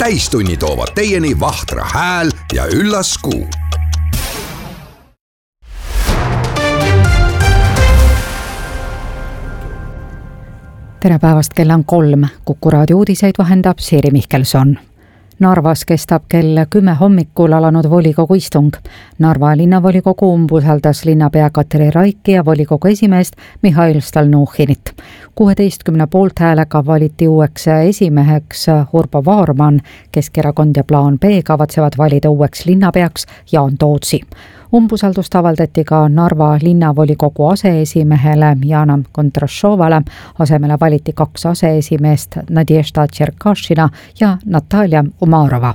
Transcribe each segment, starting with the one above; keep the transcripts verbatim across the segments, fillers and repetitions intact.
täistunni toovad teieni Vahtra hääl ja üllas kuu. Tere päevast, kell on kolm. Kuku raadio uudiseid vahendab Siiri Mihkelson. Narvas kestab kell kümme hommikul alanud volikogu istung. Narva linnavolikogu umbusaldas linnapea Katri Raiki ja volikogu esimeest Mihhail Stalnuhhinit. kuueteistkümne poolt häälega valiti uueks esimeheks Urbo Vaarman. Keskerakond ja Plaan B kavatsevad valida uueks linnapeaks Jaan Tootsi. Umbusaldust avaldati ka Narva linnavolikogu aseesimehele Jana Kondrašovale. Asemele valiti kaks aseesimeest Nadježda Tšerkašina ja Natalja Umarova.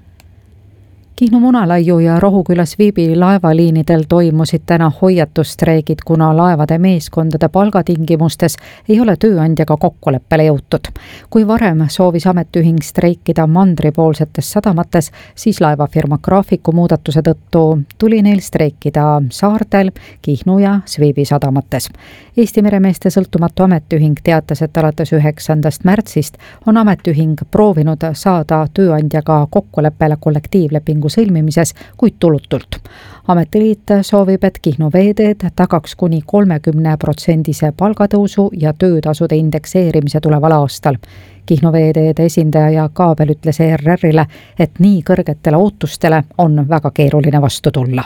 Kihnu Munalaiu ja Rohukülas Viibi laevaliinidel toimusid täna hoiatusstreigid, kuna laevade meeskondade palgatingimustes ei ole tööandjaga kokkuleppele jõutud. Kui varem soovis ametiühing streikida mandripoolsetes sadamates, siis laevafirma graafiku muudatuse tõttu tuli neil streikida saartel, Kihnu ja Sviibi sadamates. Eesti meremeeste sõltumatu ametiühing teatas, et alates üheksandast märtsist on ametiühing proovinud saada tööandjaga kokkuleppele kollektiivlepingu sõlmimises, kuid tulutult. Ametiliit soovib, et Kihnu veeteed tagaks kuni kolmekümne protsendise palgatõusu ja töötasude indekseerimise tuleval aastal. Kihnu veeteede esindaja ja Kaabel ütles E R R-ile, et nii kõrgetele ootustele on väga keeruline vastu tulla.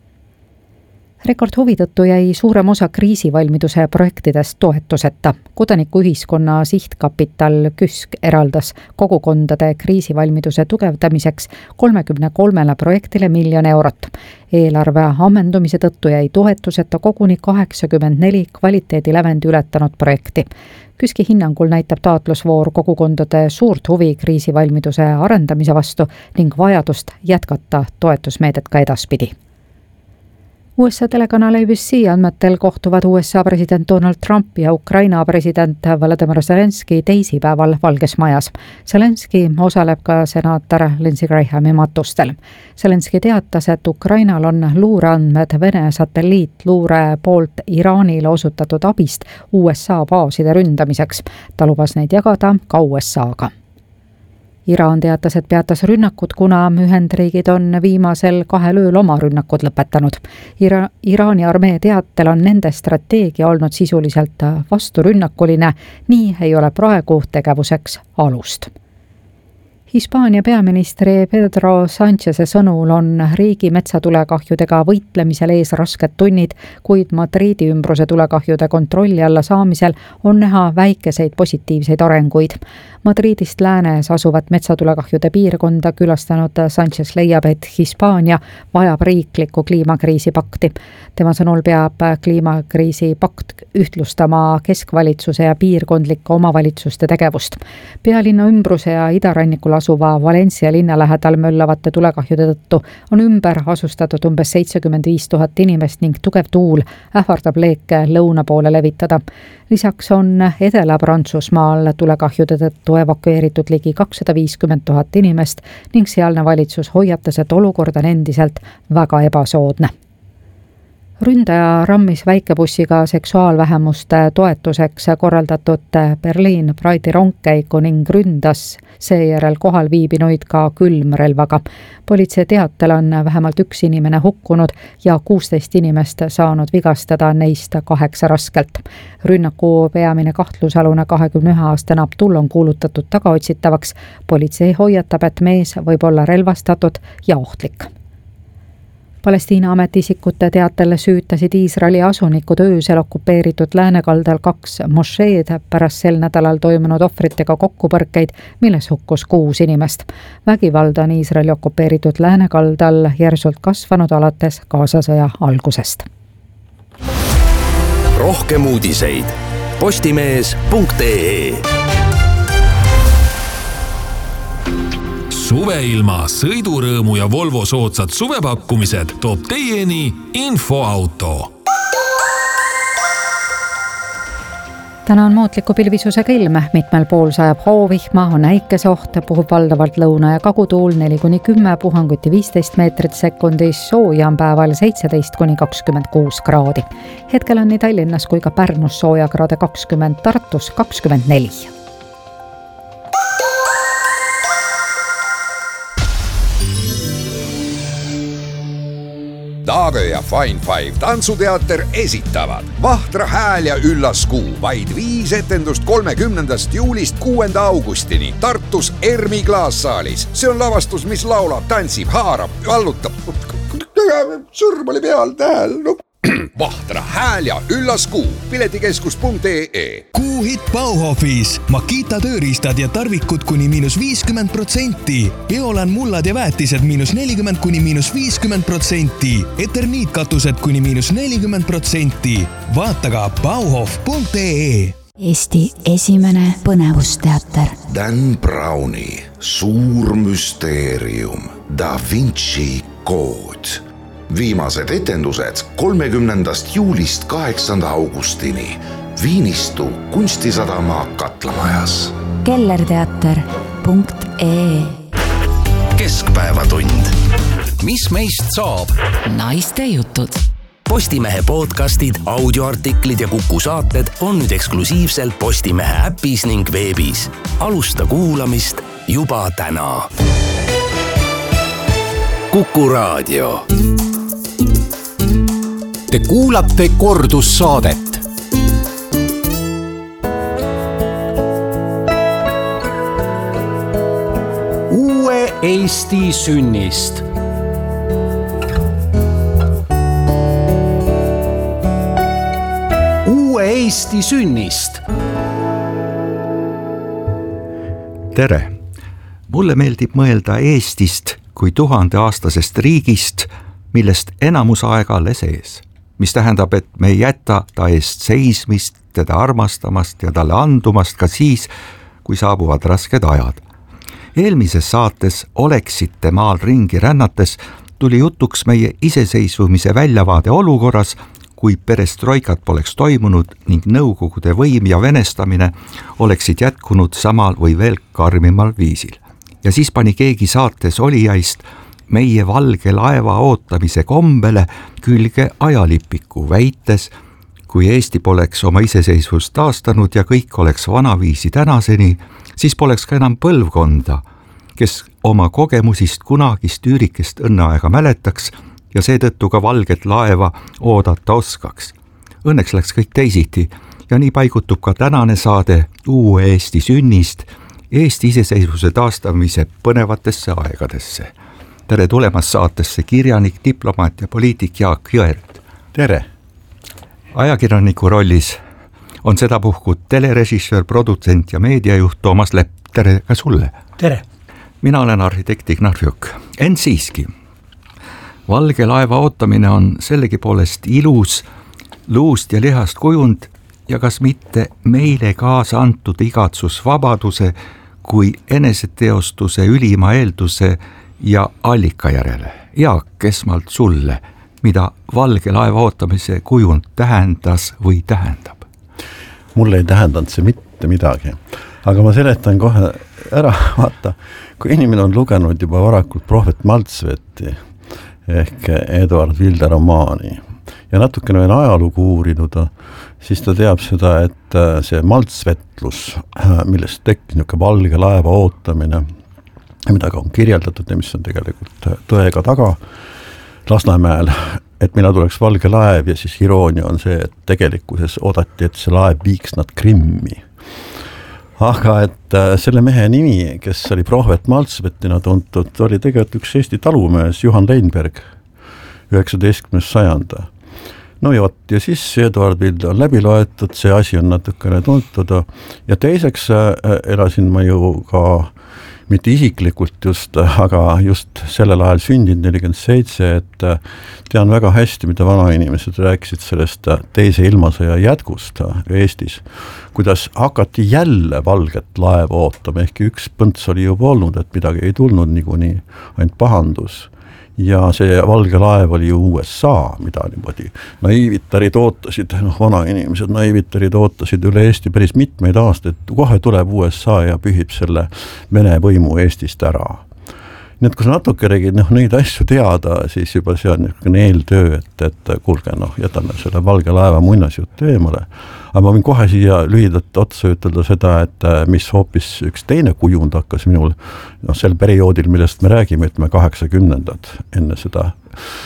Rekordhuvi tõttu jäi suurem osa kriisivalmiduse projektidest toetuseta. Kodanikuühiskonna sihtkapital KÜSK eraldas kogukondade kriisivalmiduse tugevdamiseks kolmekümne kolmele projektile miljon eurot. Eelarve ammendumise tõttu jäi toetuseta koguni kaheksakümmend neli kvaliteedilävendi ületanud projekti. KÜSK-i hinnangul näitab taotlusvoor kogukondade suurt huvi kriisivalmiduse arendamise vastu ning vajadust jätkata toetusmeedet ka edaspidi. U S A telekanal A B C andmetel kohtuvad U S A president Donald Trump ja Ukraina president Volodymyr Zelenski teisipäeval Valges Majas. Zelenski osaleb ka senaator Lindsey Grahami matustel. Zelenski teatas, et Ukrainal on luureandmed Vene satelliitluure poolt Iraanile osutatud abist U S A baaside ründamiseks. Ta lubas neid jagada ka U S A-ga. Iraan teatas, et peatas rünnakud, kuna Ühendriigid on viimasel kahel ööl oma rünnakud lõpetanud. Ira- Iraani armee teatel on nende strateegia olnud sisuliselt vasturünnakuline, nii ei ole praegu tegevuseks alust. Hispaania peaministri Pedro Sáncheze sõnul on riigi metsatulekahjudega võitlemisel ees rasked tunnid, kuid Madridi ümbruse tulekahjude kontrolli alla saamisel on näha väikeseid positiivseid arenguid. Madridist läänes asuvat metsatulekahjude piirkonda külastanud Sánchez leiab, et Hispaania vajab riiklikku kliimakriisi pakti. Tema sõnul peab kliimakriisi pakt ühtlustama keskvalitsuse ja piirkondlike omavalitsuste tegevust. Pealinna ümbruse ja idarannikul asuva Valencia linna lähedal möllavate tulekahjude tõttu on ümber asustatud umbes seitsekümmend viis tuhat inimest ning tugev tuul ähvardab leeke lõuna poole levitada. Lisaks on Edela-Prantsusmaal tulekahjude tõttu evakueeritud ligi kakssada viiskümmend tuhat inimest ning sealne valitsus hoiatas, et olukord on endiselt väga ebasoodne. Ründaja rammis väikebussiga seksuaalvähemuste toetuseks korraldatud Berliin Pride'i rongkäiku ning ründas seejärel kohal viibinuid ka külmrelvaga. Politsei teatel on vähemalt üks inimene hukkunud ja kuusteist inimest saanud vigastada, neist kaheksa raskelt. Rünnaku peamine kahtlusalune kahekümne ühe aastane Abdul on kuulutatud tagaotsitavaks. Politsei hoiatab, et mees võib olla relvastatud ja ohtlik. Palestiina ametiisikute teatel süütasid Iisraeli asunikud öösel okupeeritud läänekaldal kaks mošeed pärast sel nädalal toimunud ohvritega kokkupõrkeid, milles hukkus kuus inimest. Vägivald on Iisraeli okupeeritud läänekaldal järsult kasvanud alates Gazasõja algusest. Rohkem uudiseid postimees punkt ee. Suveilma, sõidurõõmu ja Volvo soodsad suvepakkumised toob teieni Infoauto. Täna on muutliku pilvisusega ilm, mitmel pool sajab hoovihma, on äikeseoht, puhub valdavalt lõuna- ja kagutuul neli kuni kümme, puhanguti viisteist meetrit sekundis, sooja on päeval seitseteist kuni kakskümmend kuus kraadi. Hetkel on nii Tallinnas kui ka Pärnus sooja kraade kakskümmend, Tartus kakskümmend neli. Laage ja Fine Five tantsuteater esitavad Vahtra hääl ja üllas kuu. Vaid viis etendust kolmekümnendast juulist kuuenda augustini Tartus Ermi klaassaalis. See on lavastus, mis laulab, tantsib, haarab, vallutab. Sõrm oli peal tähel. No. Vahtra hääl ja üllas kuu. Piletikeskus punkt ee. Kuuhit Bauhofis. Makita tööriistad ja tarvikud kuni miinus viiskümmend protsenti. Peolan mullad ja väetised miinus nelikümmend kuni miinus viiskümmend protsenti. Eterniitkatused kuni miinus nelikümmend protsenti. Vaata ka bauhof punkt ee. Eesti esimene põnevusteater. Dan Browni Suur müsteerium Da Vinci kood. Viimased etendused kolmekümnendast juulist kaheksanda augustini Viinistu kunstisadama Katlamajas. kellerteater punkt ee. Keskpäevatund. Mis meist saab? Naiste jutud. Postimehe podcastid, audioartiklid ja Kuku saated on nüüd eksklusiivselt Postimehe äpis ning veebis. Alusta kuulamist juba täna. Kuku raadio. Te kuulate kordussaadet. Uue Eesti sünnist. Uue Eesti sünnist. Tere! Mulle meeldib mõelda Eestist kui tuhandeaastasest riigist, millest enamus aega alles ees. Mis tähendab, et me ei jäta ta eest seismist, teda armastamast ja talle andumast ka siis, kui saabuvad rasked ajad. Eelmises saates Oleksite maal ringi rännates tuli jutuks meie iseseisvumise väljavaade olukorras, kui perestroikat poleks toimunud ning nõukogude võim ja venestamine oleksid jätkunud samal või veel karmimal viisil. Ja siis pani keegi saates olijaist meie valge laeva ootamise kombele külge ajalipiku väites, kui Eesti poleks oma iseseisvust taastanud ja kõik oleks vanaviisi tänaseni, siis poleks ka enam põlvkonda, kes oma kogemusist kunagist üürikest õnneaega mäletaks ja seetõttu ka valget laeva oodata oskaks. Õnneks läks kõik teisiti ja nii paigutub ka tänane saade Uue Eesti sünnist Eesti iseseisvuse taastamise põnevatesse aegadesse. Tere tulemast saatesse kirjanik, diplomaat ja poliitik Jaak Jõerd. Tere! Ajakirjaniku rollis on sedapuhku telerežissöör, produtsent ja meediajuht Toomas Lepp. Tere ka sulle! Tere! Mina olen arhitekt Ignar Fjuk. Ent siiski, valge laeva ootamine on sellegi poolest ilus, luust ja lihast kujund ja kas mitte meile kaasa antud igatsus vabaduse kui eneseteostuse ülima eelduse ja allika järele. Jaak, esmalt sulle, mida valge laeva ootamise kujund tähendas või tähendab? Mulle ei tähendanud see mitte midagi, aga ma seletan kohe ära, vaata, kui inimene on lugenud juba varakult Prohvet Maltsveti ehk Eduard Vilde romaani ja natukene veel ajalugu uurinud, siis ta teab seda, et see maltsvetlus, millest tekkis niisugune valge laeva ootamine, mida ka on kirjeldatud ja mis on tegelikult tõega taga Lasnamäel, et mina tuleks valge laev ja siis iroonia on see, et tegelikkuses oodati, et see laev viiks nad Krimmi. Aga et selle mehe nimi, kes oli Prohvet Maltsvetina tuntud, oli tegelikult üks Eesti talumees Juhan Leinberg üheksateistkümnes sajanda. No ja, võt, ja siis Eduard Vilde on läbi loetud, see asi on natukene tuntud ja teiseks elasin ma ju ka mitte isiklikult just, aga just sellel ajal sündinud nelikümmend seitse, et tean väga hästi, mida vanainimesed rääkisid sellest teise ilmasõja jätkust Eestis, kuidas hakati jälle valget laeva ootama, ehk üks põnts oli juba olnud, et midagi ei tulnud niikuinii, ainult pahandus. Ja see valge laev oli ju U S A, mida niimoodi naiivitarid ootasid, noh, vanainimesed naiivitarid ootasid üle Eesti päris mitmeid aastaid, kohe tuleb U S A ja pühib selle Vene võimu Eestist ära. Nii et kui sa natukeregi noh, neid asju teada, siis juba see on niisugune eeltöö, et, et kuulge, noh, jätame selle valge laeva muinasjutu eemale. Aga ma võin kohe siia lühidalt otsa ütelda seda, et mis hoopis üks teine kujund hakkas minul noh, sel perioodil, millest me räägime, et me kaheksakümnendad enne seda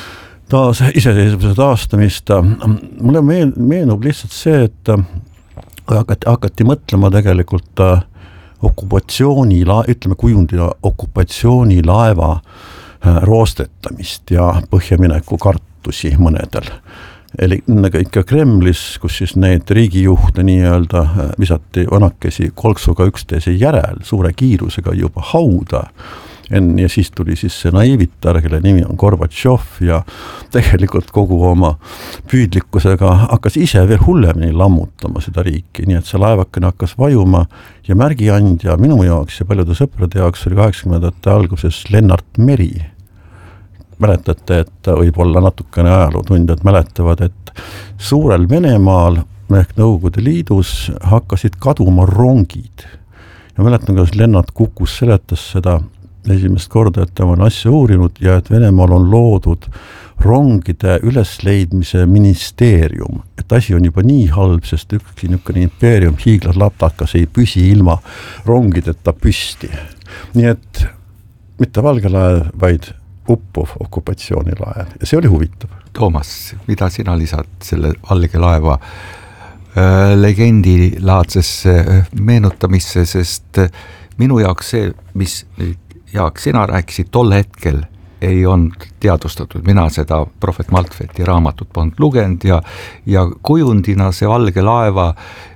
taas iseseisvuse taastamist. Mulle meen, meenub lihtsalt see, et hakati, hakati mõtlema tegelikult okupatsiooni, ütleme kujundina okupatsioonilaeva roostetamist ja põhjamineku kartusi mõnedel. Eli ikka Kremlis, kus siis neid riigijuhte nii-öelda visati vanakesi kolksuga üksteise järel suure kiirusega juba hauda. En, ja siis tuli siis see naivitar, kelle nimi on Gorbatšov ja tegelikult kogu oma püüdlikkusega hakkas ise veel hullemini lammutama seda riiki, nii et see laevakene hakkas vajuma ja märgiandja minu jaoks ja paljude sõprade jaoks oli kaheksakümnendate alguses Lennart Meri. Mäletate, et võib-olla natukene ajalootundjad mäletavad, et suurel Venemaal ehk Nõukogude Liidus hakkasid kaduma rongid. Ja mäletan, kuidas Lennart Kukus seletas seda esimest korda, et ta on asja uurinud ja et Venemaal on loodud rongide ülesleidmise ministeerium. Et asi on juba nii halb, sest ükski niisugune impeerium hiiglaslaptakas ei püsi ilma rongideta püsti. Nii et mitte valge laev, vaid uppuv okupatsioonilaev ja see oli huvitav. Toomas, mida sina lisad selle valge laeva äh, legendi laadsesse meenutamisse, sest minu jaoks see, mis Jaak, sina rääkisid tol hetkel, ei olnud teadvustatud. Mina seda Prohvet Maltfeti raamatut polnud lugenud ja, ja kujundina see valge laeva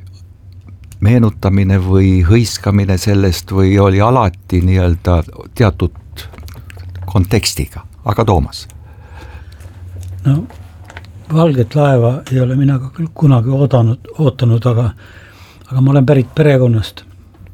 meenutamine või hõiskamine sellest või oli alati nii-öelda teatud kontekstiga. Aga Toomas? No, valget laeva ei ole mina küll kunagi oodanud, ootanud, aga, aga ma olen pärit perekonnast,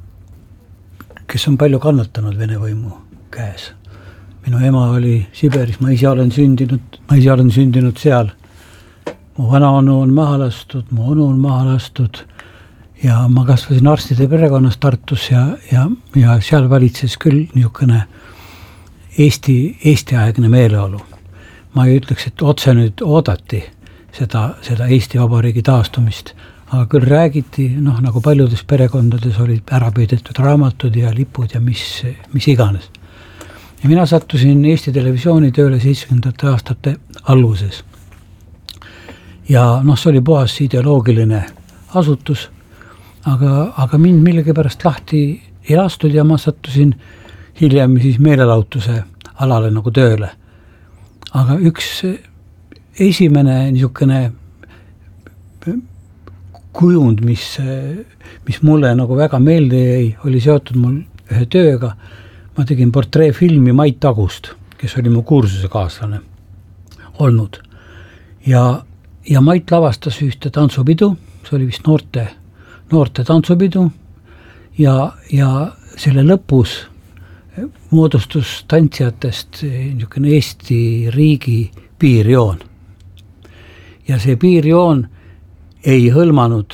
kes on palju kannatanud Vene võimu käes. Minu ema oli Siberis, ma ise olen sündinud, ma ise olen sündinud seal. Mu vanaonu on maha lastud, mu onu on maha lastud ja ma kasvasin arstide perekonnas Tartus ja, ja, ja seal valitses küll niisugune Eesti, Eesti-aegne meeleolu. Ma ei ütleks, et otse nüüd oodati seda, seda Eesti Vabariigi taastumist, aga küll räägiti, noh, nagu paljudes perekondades olid ära peidetud raamatud ja lipud ja mis, mis iganes. Ja mina sattusin Eesti Televisiooni tööle seitsmekümnendate aastate alguses. Ja noh, see oli puhas ideoloogiline asutus, aga, aga mind millegi pärast lahti ei lastud ja ma sattusin hiljem siis meelelahutuse alale nagu tööle. Aga üks esimene niisugune kujund, mis, mis mulle nagu väga meelde jäi, oli seotud mul ühe tööga. Ma tegin portreefilmi Mait Agust, kes oli mu kursuse kaaslane olnud. Ja, ja Mait lavastas ühte tantsupidu, see oli vist noorte, noorte tantsupidu ja, ja selle lõpus moodustus tantsijatest niisugune Eesti riigi piirjoon. Ja see piirjoon ei hõlmanud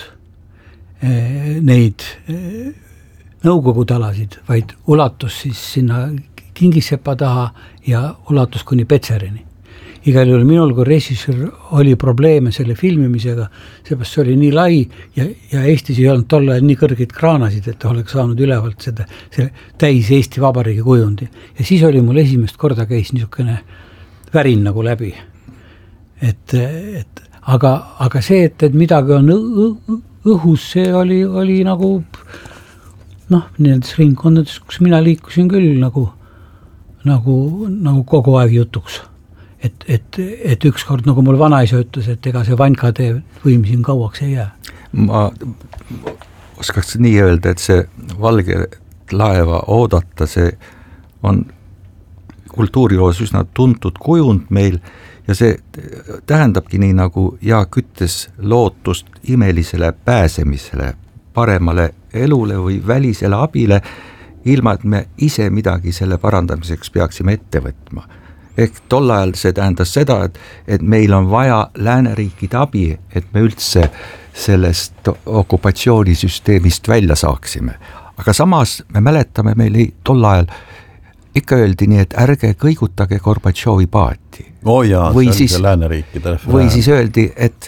neid nõukogudalasid, vaid ulatus siis sinna Kingisepa taha ja ulatus kuni Petserini. Igal juhul minul kui režissöör oli probleeme selle filmimisega, seepärast see oli nii lai ja, ja Eestis ei olnud tol ajal nii kõrgeid kraanasid, et oleks saanud ülevalt seda selle täis Eesti Vabariigi kujundi. Ja siis oli mul esimest korda käis niisugune värin nagu läbi. Et, et Aga, aga see, et, et midagi on õhus, see oli, oli nagu noh, nendes ringkondades, kus mina liikusin küll nagu, nagu, nagu kogu aeg jutuks. Et, et, et ükskord, nagu mul vanaisa ütles, et ega see vankade võim siin kauaks ei jää. Ma oskaks nii öelda, et see valge laeva oodata, see on kultuuriloos üsna tuntud kujund meil ja see tähendabki nii nagu Jaak ütles lootust imelisele pääsemisele, paremale elule või välisele abile, ilma et me ise midagi selle parandamiseks peaksime ette võtma. Ehk tol ajal see tähendas seda, et, et meil on vaja lääneriikide abi, et me üldse sellest okupatsioonisüsteemist välja saaksime. Aga samas me mäletame, meil ei tol ajal ikka öeldi nii, et ärge kõigutage Gorbatšovi paati. Oh jaa, või see siis, lääneriikide. Või siis öeldi, et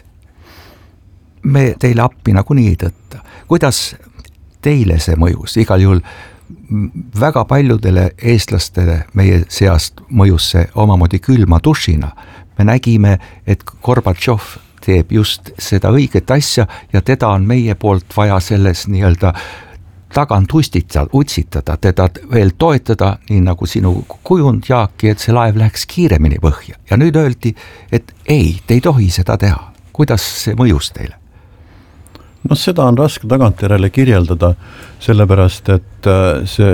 me teile appi nagu nii ei tõtta. Kuidas teile see mõjus? Igal juhul väga paljudele eestlastele meie seast mõjus see omamoodi külma dušina. me nägime, et Gorbatšov teeb just seda õiget asja ja teda on meie poolt vaja selles nii-öelda tagant ustitada, utsitada, teda veel toetada, nii nagu sinu kujund, Jaaki, et see laev läheks kiiremini põhja. Ja nüüd öeldi, et ei, te ei tohi seda teha. Kuidas see mõjus teile? No seda on raske tagantjärele kirjeldada, sellepärast, et see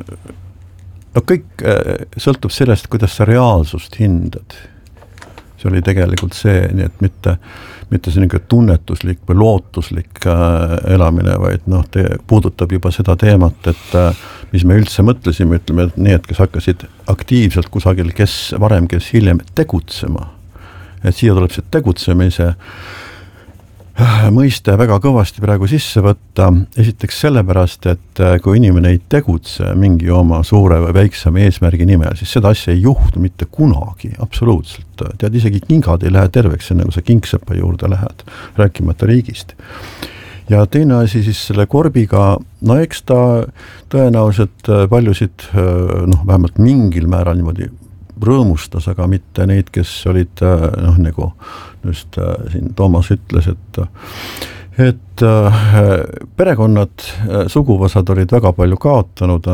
no kõik sõltub sellest, kuidas sa reaalsust hindad. See oli tegelikult see, nii et mitte, mitte see niisugune tunnetuslik või lootuslik elamine, vaid noh, te puudutab juba seda teemat, et mis me üldse mõtlesime, ütleme, et need, kes hakkasid aktiivselt kusagil, kes varem, kes hiljem tegutsema. Et siia tuleb see tegutsemise mõiste väga kõvasti praegu sisse võtta. Esiteks sellepärast, et kui inimene ei tegutse mingi oma suure või väiksema eesmärgi nimel, siis seda asja ei juhtu mitte kunagi, absoluutselt. Tead, isegi kingad ei lähe terveks, enne kui sa kingsepa juurde lähed, rääkimata riigist. Ja teine asi siis selle korbiga, no eks ta tõenäoliselt paljusid, noh, vähemalt mingil määral niimoodi rõõmustas, aga mitte neid, kes olid, noh, nagu just siin Toomas ütles, et, et perekonnad, suguvõsad olid väga palju kaotanud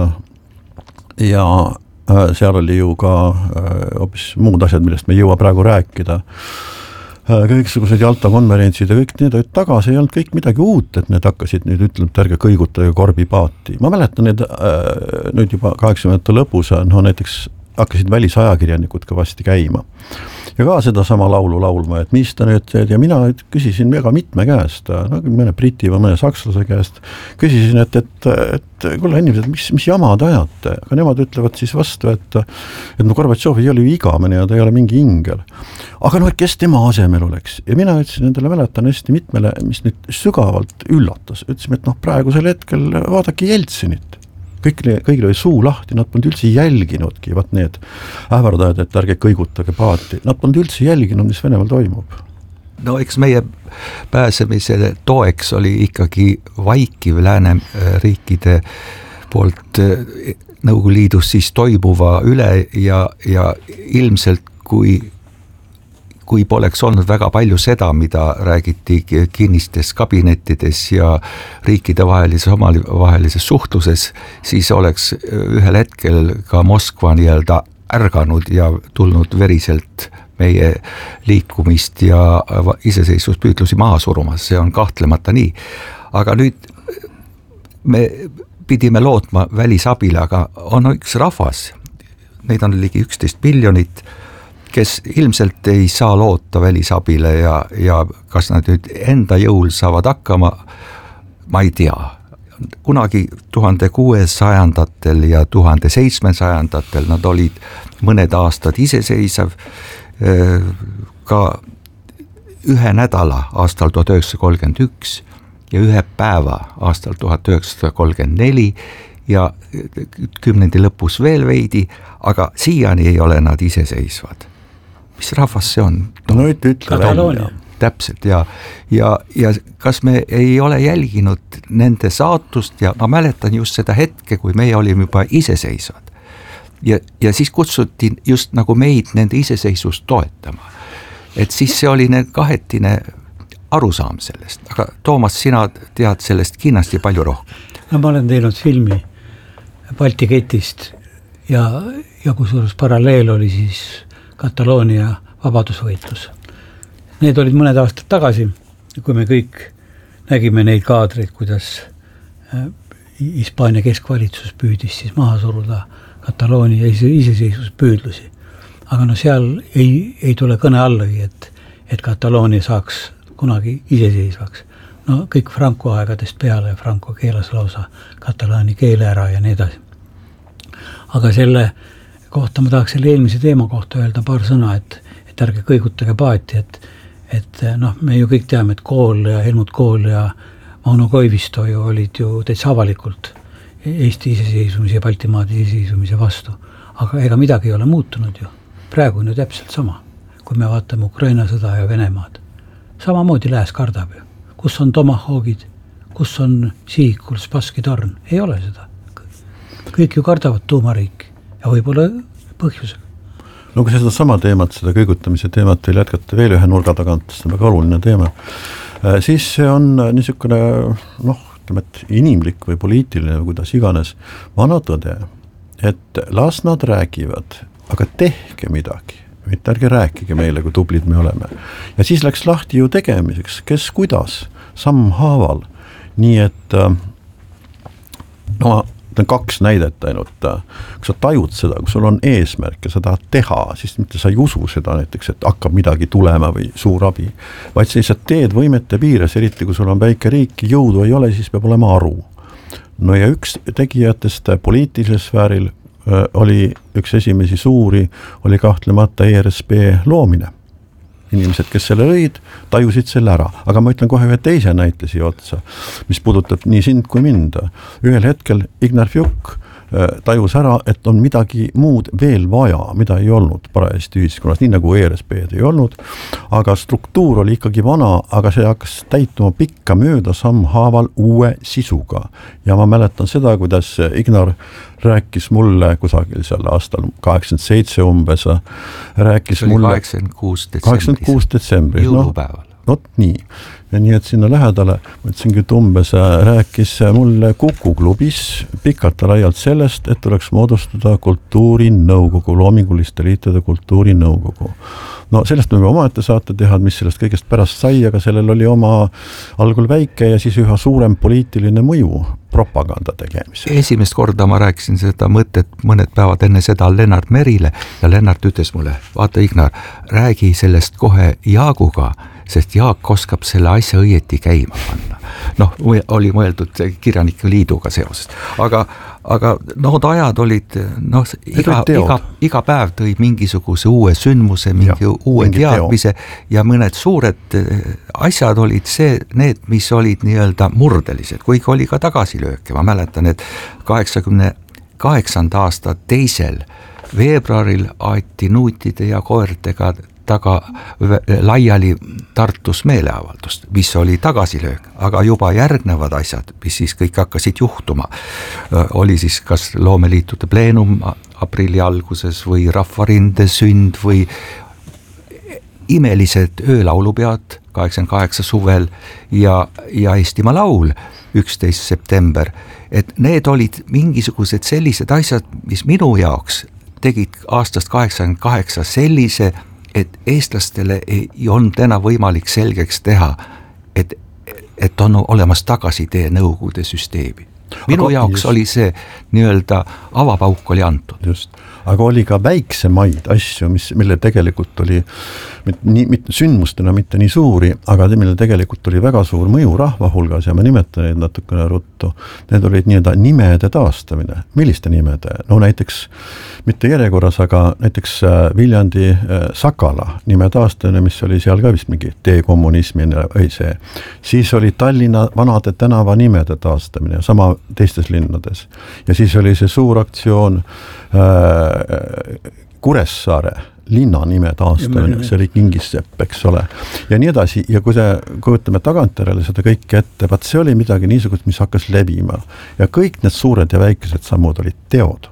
ja seal oli ju ka hoopis muud asjad, millest me ei jõua praegu rääkida. Kõiksugused Jalta konverentsid ja kõik need olid tagasi, ei olnud kõik midagi uut, et need hakkasid nüüd ütlema, et ärge kõiguta ja korbipaati. Ma mäletan need nüüd juba kaheksakümnendate lõpus, no näiteks hakkasid välisajakirjanikud kõvasti käima. Ja ka seda sama laulu laulma, et mis ta nüüd teed, ja mina küsisin väga mitme käest, no, mõne briti või mõne sakslase käest, küsisin, et, et, et kuule inimesed, mis, mis jamad ajate, aga nemad ütlevad siis vastu, et, et no Gorbatšov ei ole ju igamene ja ta ei ole mingi ingel. Aga no, et kes tema asemel oleks? Ja mina ütlesin endale, mäletan hästi mitmele, mis nüüd sügavalt üllatas. Ütlesime, et noh, praegusel hetkel vaadake Jeltsinit. Kõigile, kõigile oli suu lahti, nad polnud üldse jälginudki, vaat need ähvardajad, et ärge kõigutage paati, nad polnud üldse jälginud, mis Venemaal toimub. No eks meie pääsemise toeks oli ikkagi vaikiv lääneriikide poolt Nõukogude Liidus siis toimuva üle ja, ja ilmselt kui kui poleks olnud väga palju seda, mida räägiti kinnistes kabinettides ja riikide vahelises, omavahelises suhtluses, siis oleks ühel hetkel ka Moskva nii-öelda ärganud ja tulnud veriselt meie liikumist ja iseseisvuspüüdlusi maha surumas, see on kahtlemata nii. Aga nüüd me pidime lootma välisabile, aga on üks rahvas, neid on ligi üksteist miljonit, kes ilmselt ei saa loota välisabile ja, ja kas nad nüüd enda jõul saavad hakkama, ma ei tea. Kunagi tuhande kuuesajandatel ja tuhande seitsmesajandatel nad olid mõned aastad iseseisev, ka ühe nädala aastal tuhat üheksasada kolmkümmend üks ja ühe päeva aastal tuhat üheksasada kolmkümmend neli ja kümnendi lõpus veel veidi, aga siiani ei ole nad iseseisvad. Mis rahvas see on? No ütle, ütle välja. Täpselt ja, ja, ja kas me ei ole jälginud nende saatust ja ma mäletan just seda hetke, kui meie olime juba iseseisvad. Ja, ja siis kutsuti just nagu meid nende iseseisvust toetama. Et siis see oli kahetine arusaam sellest, aga Toomas, sina tead sellest kindlasti palju rohkem. No ma olen teinud filmi Balti ketist ja, ja kusjuures paralleel oli siis Kataloonia vabadusvõitlus. Need olid mõned aastad tagasi, kui me kõik nägime neid kaadreid, kuidas Hispaania keskvalitsus püüdis siis maha suruda Kataloonia iseseisvuspüüdlusi. Aga no seal ei, ei tule kõne allagi, et, et Kataloonia saaks kunagi iseseisvaks. No kõik Franco aegadest peale, Franco keelas lausa katalaani keele ära ja nii edasi. Aga selle kohta ma tahaks selle eelmise teema kohta öelda paar sõna, et, et ärge kõigutage paati, et, et noh, me ju kõik teame, et Kool ja Helmut Kool ja Mauno Koivisto ju olid ju täitsa avalikult Eesti iseseisvumise ja Baltimaade iseseisvumise vastu. Aga ega midagi ei ole muutunud ju. Praegu on ju täpselt sama, kui me vaatame Ukraina sõda ja Venemaad. Samamoodi lääs kardab ju. Kus on Tomahawkid, kus on Sihikul Spassky torn? Ei ole seda. Kõik ju kardavad tuumariiki. Ja võib-olla põhjusega. no kui seda sama teemat, seda kõigutamise teemat veel jätkata veel ühe nurga tagant, see on väga oluline teema, siis see on niisugune noh, ütleme, et inimlik või poliitiline või kuidas iganes vana tõde, et las nad räägivad, aga tehke midagi, mitte ärge rääkige meile, kui tublid me oleme. Ja siis läks lahti ju tegemiseks, kes kuidas, sammhaaval, nii et no on kaks näidet ainult, kui sa tajud seda, kui sul on eesmärk ja sa tahad teha, siis mitte sa ei usu seda näiteks, et hakkab midagi tulema või suur abi, vaid sa lihtsalt teed võimete piires, eriti kui sul on väike riik, jõudu ei ole, siis peab olema aru. No ja üks tegijatest poliitilisel sfääril oli üks esimesi suuri, oli kahtlemata E R S P loomine. Inimesed, kes selle lõid, tajusid selle ära. Aga ma ütlen kohe ühe teise näite siia otsa, mis puudutab nii sind kui mind. Ühel hetkel Ignar Fjuk tajus ära, et on midagi muud veel vaja, mida ei olnud parajasti ühiskonnas, nii nagu E R S P-d ei olnud, aga struktuur oli ikkagi vana, aga see hakkas täituma pikka mööda sammhaaval uue sisuga. Ja ma mäletan seda, kuidas Ignar rääkis mulle kusagil seal aastal kaheksakümmend seitse umbes, rääkis see oli mulle kaheksakümmend kuus detsembris, kaheksakümmend kuus detsembris jõulupäeval. No, nii. Ja nii, et sinna lähedale, mõtlesingi, et umbes rääkis mulle Kukuklubis pikalt ja laialt sellest, et tuleks moodustada kultuurinõukogu, loominguliste liitude kultuurinõukogu. No sellest me omaette saate teha, mis sellest kõigest pärast sai, aga sellel oli oma algul väike ja siis üha suurem poliitiline mõju propaganda tegemise. Esimest korda ma rääkisin seda mõtet mõned päevad enne seda Lennart Merile ja Lennart ütles mulle, vaata Ignar, räägi sellest kohe Jaaguga, sest Jaak oskab selle asja õieti käima panna. Noh, oli mõeldud kirjanike liiduga seoses, aga, aga nood ajad olid, noh, iga, iga, iga päev tõi mingisuguse uue sündmuse, mingi ja, uue mingi teadmise teo. Ja mõned suured asjad olid see, need, mis olid nii-öelda murdelised, kuigi oli ka tagasilööke. Ma mäletan, et kaheksakümne kaheksanda aasta teisel veebruaril aeti nuutide ja koertega taga laiali Tartus meeleavaldust, mis oli tagasilöök, aga juba järgnevad asjad, mis siis kõik hakkasid juhtuma, oli siis kas loomeliitude pleenum aprilli alguses või rahvarinde sünd või imelised öölaulupead kaheksakümmend kaheksa suvel ja, ja Eestimaa laul üksteist september, et need olid mingisugused sellised asjad, mis minu jaoks tegid aastast kaheksakümmend kaheksa sellise, et eestlastele ei olnud enam võimalik selgeks teha, et, et on olemas tagasitee Nõukogude süsteemi. Minu aga jaoks just. Oli see nii-öelda avapauk oli antud. Just. Aga oli ka väiksemaid asju, mis, mille tegelikult oli mit, nii, mit, sündmustena mitte nii suuri, aga mille tegelikult oli väga suur mõju rahva hulgas ja ma nimetan neid natukene ruttu. Need olid nii-öelda nimede taastamine. Milliste nimede? No näiteks, mitte järjekorras, aga näiteks Viljandi Sakala nime taastamine, mis oli seal ka vist mingi dekommunismine või see. Siis oli Tallinna vanade tänava nimede taastamine, sama teistes linnades. Ja siis oli see suur aktsioon äh, Kuressaare linna nime taastamine, see oli Kingissepp, eks ole. Ja nii edasi, ja kui, see, kui ütleme tagantjärele seda kõike ette, vaat see oli midagi niisugust, mis hakkas levima. Ja kõik need suured ja väikesed sammud olid teod.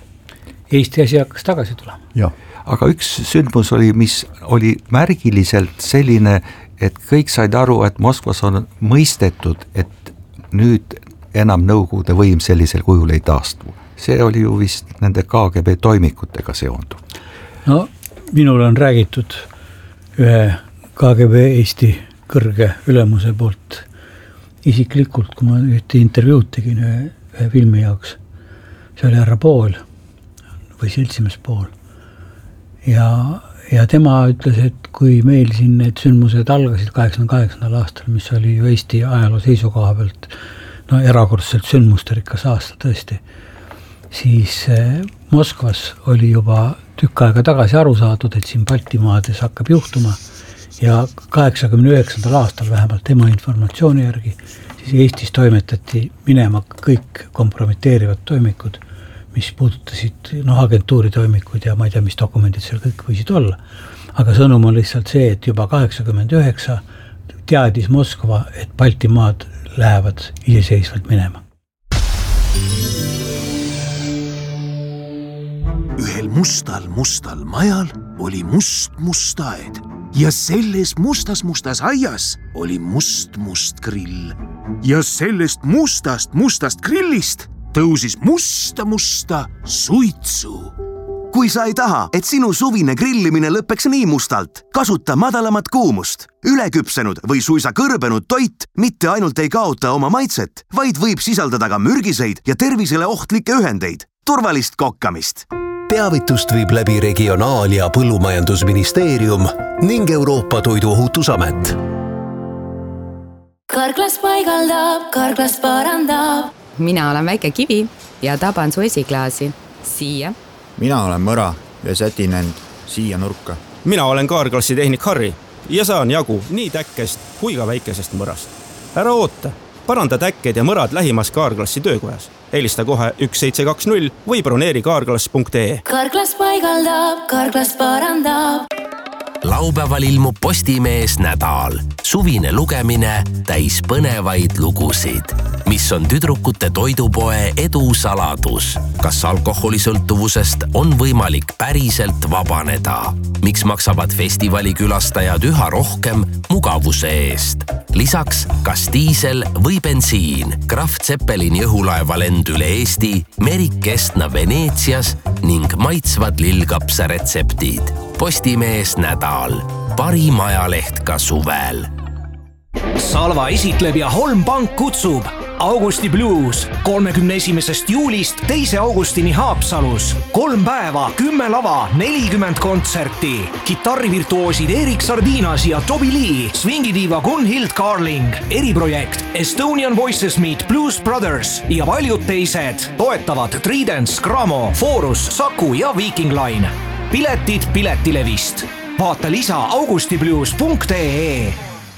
Eesti asi hakkas tagasi tulema. Ja. Aga üks sündmus oli, mis oli märgiliselt selline, et kõik said aru, et Moskvas on mõistetud, et nüüd enam Nõukogude võim sellisel kujul ei taastu. See oli ju vist nende K G B toimikutega seondu. No, minul on räägitud ühe K G B Eesti kõrge ülemuse poolt isiklikult, kui ma ühte intervjuud tegin ühe, ühe filmi jaoks. See oli härra Pool või seltsimees Pool. Ja, ja tema ütles, et kui meil siin need sündmused algasid kaheksakümne kaheksandal aastal, mis oli ju Eesti ajaloo seisukoha pealt no erakordselt sündmusterikas aasta tõesti, siis Moskvas oli juba tükk aega tagasi aru saadud, et siin Baltimaades hakkab juhtuma ja kaheksakümne üheksandal aastal vähemalt tema informatsiooni järgi siis Eestis toimetati minema kõik kompromiteerivad toimikud, mis puudutasid no, agentuuri toimikud ja ma ei tea, mis dokumendid seal kõik võisid olla. Aga sõnum on lihtsalt see, et juba kaheksakümmend üheksa teadis Moskva, et Baltimaad lähevad iseseisvalt minema. Ühe Sellel mustal mustal majal oli must must aed ja selles mustas mustas aias oli must must grill. Ja sellest mustast mustast grillist tõusis musta musta suitsu. Kui sa ei taha, et sinu suvine grillimine lõpeks nii mustalt, kasuta madalamat kuumust. Üleküpsenud või suisa kõrbenud toit mitte ainult ei kaota oma maitset, vaid võib sisaldada ka mürgiseid ja tervisele ohtlikke ühendeid. Turvalist kokkamist. Teavitust viib läbi Regionaal- ja Põllumajandusministeerium ning Euroopa Toiduohutusamet. Karklas paigaldab, karklas parandab. Mina olen väike kivi ja taban su esiklaasi. Siia. Mina olen mõra ja sätin end siia nurka. Mina olen kaarklassi tehnik Harri ja saan jagu nii täkkest kui ka väikesest mõrast. Ära oota, paranda täkked ja mõrad lähimas kaarklassi töökojas. Helista kohe üks seitse kaks null või broneeri kaarklass punkt ee. Karklas paigaldab, karklas parandab. Laupäeval ilmub Postimees nädal. Suvine lugemine täis põnevaid lugusid, mis on tüdrukute toidupoe edu saladus. Kas alkoholisõltuvusest on võimalik päriselt vabaneda? Miks maksavad festivali külastajad üha rohkem mugavuse eest? Lisaks, kas diisel või bensiin, Kraft Zeppelini õhulaeva lend üle Eesti, Merik Kestna Veneetsias ning maitsvad lillkapsa retseptid. Postimees nädal. Parim ajaleht ka suvel. Salva esitleb ja Holmpank kutsub Augusti Blues kolmekümne esimesest juulist teise augustini Haapsalus. Kolm päeva, kümme lava, nelikümmend kontserti. Kitarrivirtuoosid Erik Sardinas ja Toby Lee, swingidiiva Gunhild Carling, eriprojekt Estonian Voices Meet Blues Brothers ja paljud teised. Toetavad Tridents, Gramo, Forus, Saku ja Viking Line. Piletid Piletilevist. Vaata lisa augustiblues punkt ee.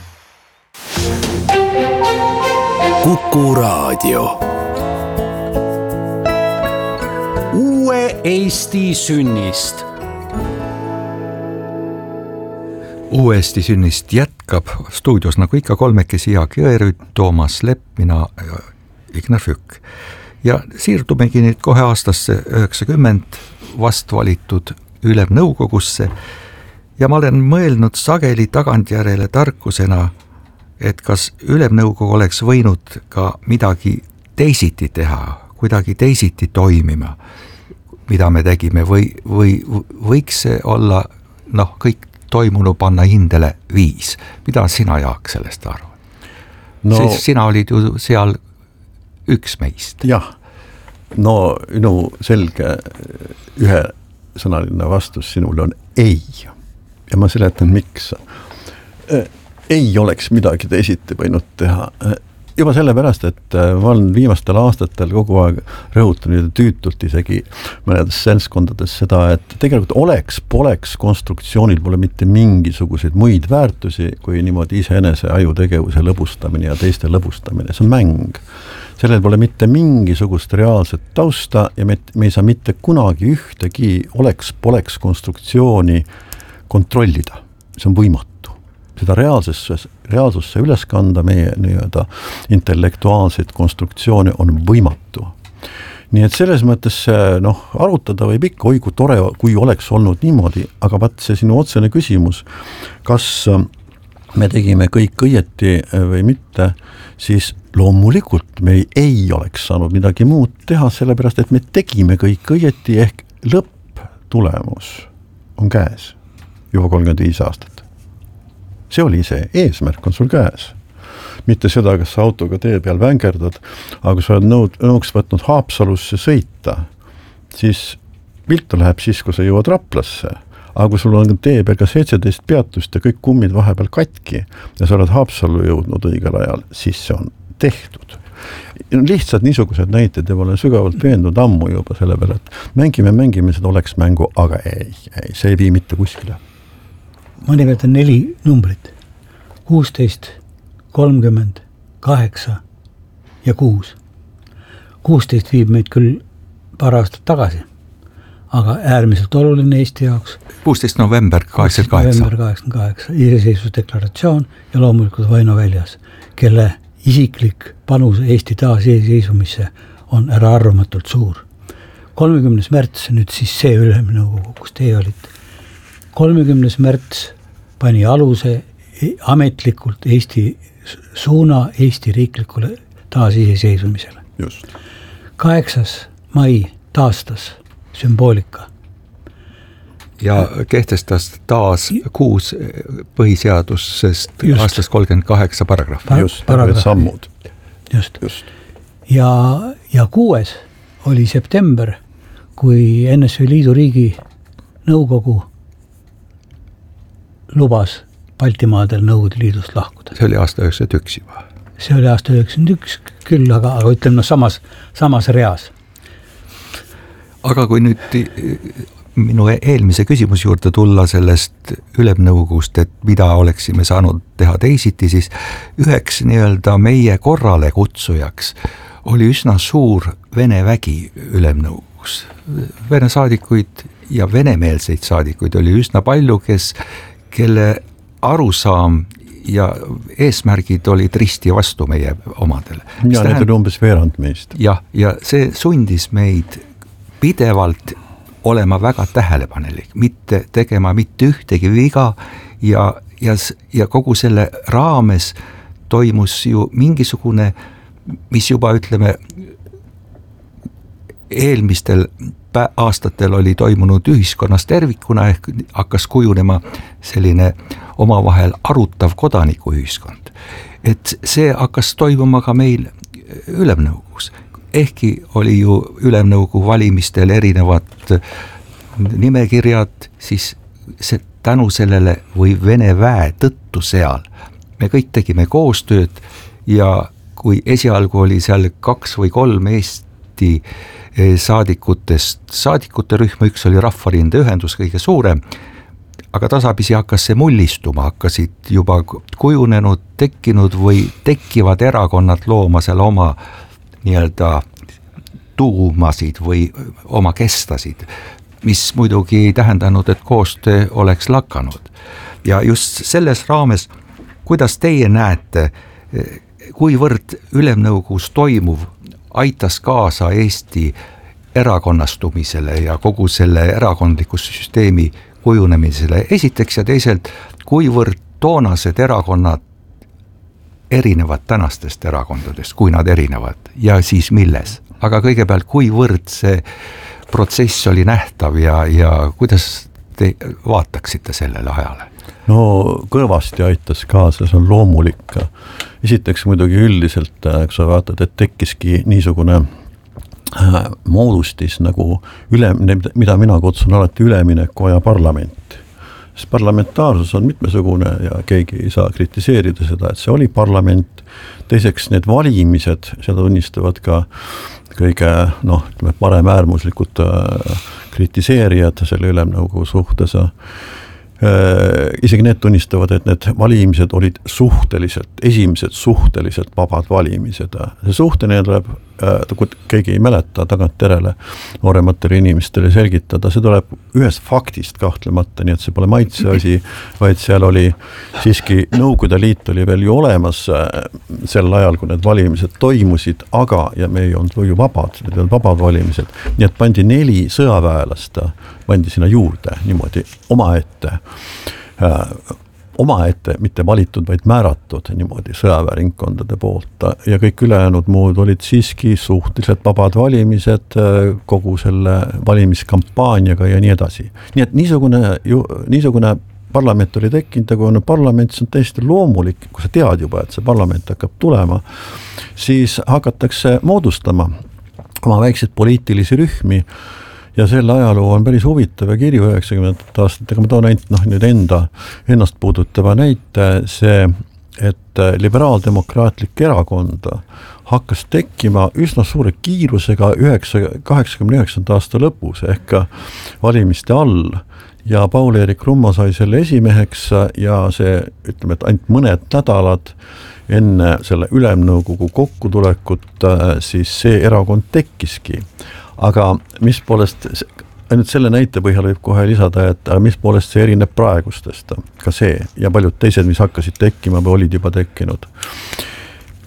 Kuku Raadio. Uue Eesti sünnist. Uue Eesti sünnist jätkab stuudios nagu ikka kolmekesi Jaak Jõerüüt, Toomas Lepp, mina ja Ignar Fükk. Ja siirtumegi nüüd kohe aastasse üheksakümmend vast valitud Ülemnõukogusse ja ma olen mõelnud sageli tagantjärele tarkusena, et kas Ülemnõukogu oleks võinud ka midagi teisiti teha, kuidagi teisiti toimima, mida me tegime, või, või võiks see olla, noh, kõik toimunu panna hindele viis. Mida sina, Jaak, sellest arvad? No, siis sina olid ju seal üks meist. Jah, no minu selge ühe sõnaline vastus sinule on ei. Ja ma seletan, miks. Ei oleks midagi teisiti võinud teha. Juba sellepärast, et ma olen viimastel aastatel kogu aeg rõhutanud tüütult isegi mõnedes seltskondades seda, et tegelikult oleks, poleks konstruktsioonil pole mitte mingisuguseid muid väärtusi kui niimoodi iseenese ajutegevuse lõbustamine ja teiste lõbustamine. See on mäng. Sellel pole mitte mingisugust reaalset tausta ja me, me ei saa mitte kunagi ühtegi oleks, poleks konstruktsiooni kontrollida. See on võimatu. Seda reaalsusse, reaalsusse üles kanda meie nii-öelda intellektuaalseid konstruktsioone on võimatu. Nii et selles mõttes noh, arutada võib ikka, oi kui tore, kui oleks olnud niimoodi, aga vaat see sinu otsene küsimus, kas me tegime kõik õieti või mitte, siis loomulikult me ei, ei oleks saanud midagi muud teha, sellepärast et me tegime kõik õieti ehk lõpptulemus on käes juba kolmkümmend viis aastat. See oli see, eesmärk on sul käes. Mitte seda, kas sa autoga tee peal vängerdad, aga kui sa oled nõud, nõuks võtnud Haapsalusse sõita, siis viltu läheb siis, kui sa jõuad Raplasse. Aga kui sul on tee peal ka seitseteist peatust ja kõik kummid vahepeal katki ja sa oled Haapsallu jõudnud õigel ajal, siis see on tehtud. Lihtsalt niisugused näited ja olen sügavalt veendunud ammu juba selle peale, et mängime, mängime seda oleks mängu, aga ei, ei, see ei vii mitte kuskile. Ma nimetan neli numbrit. kuusteist, kolmkümmend, kaheksa ja kuus. kuusteist viib meid küll paar aastat tagasi, aga äärmiselt oluline Eesti jaoks. kuusteist november kaheksakümmend kaheksa. november kaheksakümmend kaheksa, iseseisvusdeklaratsioon ja loomulikult Vaino väljas, kelle isiklik panus Eesti taasiseisvumisse on äraarvamatult suur. kolmekümnes märts, nüüd siis see ülemnõukogu, kus teie olite. kolmekümnes märts pani aluse ametlikult Eesti suuna Eesti riiklikule taasiseseisvumisele. Just. kaheksas mai taastas sümboolika. Ja kehtestas taas kuus põhiseadusest just. Aastast kolmkümmend kaheksa paragrahv. Just, sammud. Just. Just. Ja, ja kuues oli september, kui N S V Liidu riigi nõukogu lubas Baltimaadel Nõukogude Liidust lahkuda. See oli aasta üheksakümmend üks juba. See oli aasta üheksakümmend üks küll, aga, aga ütleme no, samas, samas reas. Aga kui nüüd minu eelmise küsimus juurde tulla sellest ülemnõukogust, et mida oleksime saanud teha teisiti, siis üheks nii-öelda meie korrale kutsujaks oli üsna suur Vene vägi ülemnõukogus. Vene saadikuid ja venemeelseid saadikuid oli üsna palju, kes, kelle arusaam ja eesmärgid olid risti vastu meie omadele. Ja need oli umbes veerand meist. Ja, ja see sundis meid pidevalt olema väga tähelepanelik, mitte tegema mitte ühtegi viga ja, ja, ja kogu selle raames toimus ju mingisugune, mis juba ütleme eelmistel aastatel oli toimunud ühiskonnas tervikuna ehk hakkas kujunema selline omavahel arutav kodanikuühiskond. Et see hakkas toimuma ka meil ülemnõukogus. Ehkki oli ju ülemnõukogu valimistel erinevad nimekirjad, siis see, tänu sellele või Vene väe tõttu seal me kõik tegime koostööd ja kui esialgu oli seal kaks või kolm Eesti saadikutest, saadikute rühma, üks oli Rahvarinde ühendus kõige suurem, aga tasapisi hakkas see mullistuma, hakkasid juba kujunenud, tekkinud või tekkivad erakonnad looma seal oma nii-öelda tuumasid või oma kestasid, mis muidugi ei tähendanud, et koostöö oleks lakanud. Ja just selles raames, kuidas teie näete, kuivõrd ülemnõukogus toimuv aitas kaasa Eesti erakonnastumisele ja kogu selle erakondliku süsteemi kujunemisele esiteks ja teiselt, kuivõrd toonased erakonnad erinevad tänastest erakondadest, kui nad erinevad ja siis milles. Aga kõigepealt, kuivõrd see protsess oli nähtav ja, ja kuidas te vaataksite sellele ajale? No kõvasti aitas kaasa, see on loomulik. Esiteks muidugi üldiselt, kui sa vaatad, et tekkiski niisugune moodustis nagu üle, mida mina kutsun alati ülemineku aja parlament. Sest parlamentaarsus on mitmesugune ja keegi ei saa kritiseerida seda, et see oli parlament. Teiseks need valimised, seda tunnistavad ka kõige noh, parem äärmuslikud kritiseerijad selle ülemnõukogu suhtes. Isegi need tunnistavad, et need valimised olid suhteliselt, esimesed suhteliselt vabad valimised. See suhteline tuleb, kui keegi ei mäleta tagantterele noorematele inimestele selgitada, see tuleb ühest faktist kahtlemata, nii et see pole maitse asi, vaid seal oli siiski Nõukogude Liit oli veel ju olemas sel ajal, kui need valimised toimusid, aga ja me ei olnud ju vabad, need olid vabad valimised, nii et pandi neli sõjaväelast, pandi sinna juurde niimoodi omaette, omaette, mitte valitud, vaid määratud niimoodi sõjaväeringkondade poolt ja kõik ülejäänud muud olid siiski suhteliselt vabad valimised kogu selle valimiskampaaniaga ja nii edasi. Nii et niisugune, niisugune parlament oli tekkinud, aga kui on parlament, see on täiesti loomulik, kui sa tead juba, et see parlament hakkab tulema, siis hakatakse moodustama oma väikseid poliitilisi rühmi ja selle ajaloo on päris huvitav ja kirju üheksakümnendat aastat, aga ma toon ainult noh, nüüd enda, ennast puudutava näite, see, et liberaaldemokraatlik erakond hakkas tekkima üsna suure kiirusega kaheksakümne üheksanda aasta lõpus ehk valimiste all ja Paul-Eerik Rummo sai selle esimeheks ja see, ütleme, et ainult mõned nädalad enne selle ülemnõukogu kokkutulekut siis see erakond tekkiski. Aga mis poolest, ainult selle näite põhjal võib kohe lisada, et mis poolest see erineb praegustest, ka see ja paljud teised, mis hakkasid tekkima või olid juba tekkinud.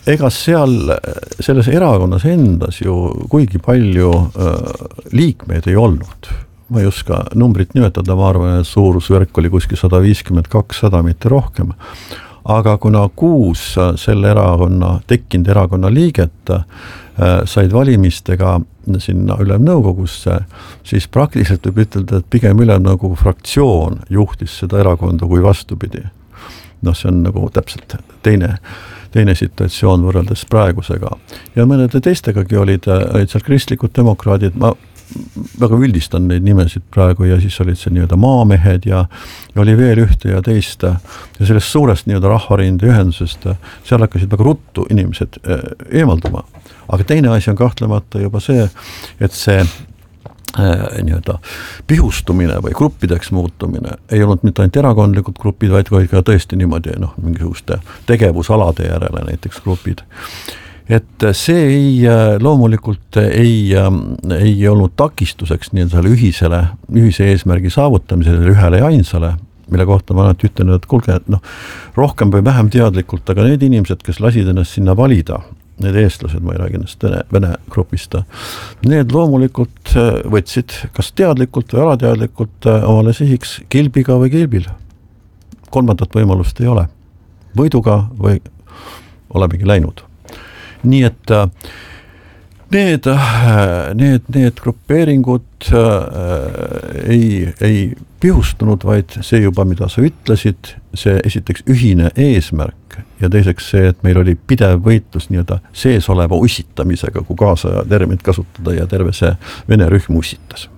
ega seal selles erakonnas endas ju kuigi palju liikmeid ei olnud. Ma ei oska numbrit nimetada, ma arvan, et suurusvärk oli kuskil sada viiskümmend kakssada, mitte rohkem. Aga kuna kuus selle erakonna, tekkinud erakonna liiget said valimistega sinna ülemnõukogusse, siis praktiliselt võib ütelda, et pigem ülemnõukogu fraktsioon juhtis seda erakonda kui vastupidi. Noh, see on nagu täpselt teine, teine situatsioon võrreldes praegusega. Ja mõnede teistegagi olid, olid seal kristlikud demokraadid, ma väga üldistan neid nimesid praegu ja siis olid see nii-öelda maamehed ja, ja oli veel ühte ja teist ja sellest suurest nii-öelda rahvarinde ühendusest seal hakkasid väga ruttu inimesed eemalduma. Aga teine asi on kahtlemata juba see, et see nii-öelda pihustumine või gruppideks muutumine ei olnud mitte ainult erakondlikud grupid, vaid ka tõesti niimoodi noh, mingisuguste tegevusalade järele näiteks grupid. Et see ei, loomulikult ei, ei olnud takistuseks nii-öelda ühisele, ühise eesmärgi saavutamisele ühele ja ainsale, mille kohta ma olen ütlen, et kulge, noh, rohkem või vähem teadlikult, aga need inimesed, kes lasid ennast sinna valida, need eestlased, ma ei räägi ennast vene, vene grupista, need loomulikult võtsid kas teadlikult või alateadlikult omale sihiks kilbiga või kilbil. Kolmandat võimalust ei ole. Võiduga või olemegi läinud. Nii et need, need, need grupeeringud ei, ei pihustunud, vaid see juba, mida sa ütlesid, see esiteks ühine eesmärk ja teiseks see, et meil oli pidev võitlus nii-öelda sees oleva ussitamisega, kui kaasa terminit kasutada ja terve see vene rühm ussitas.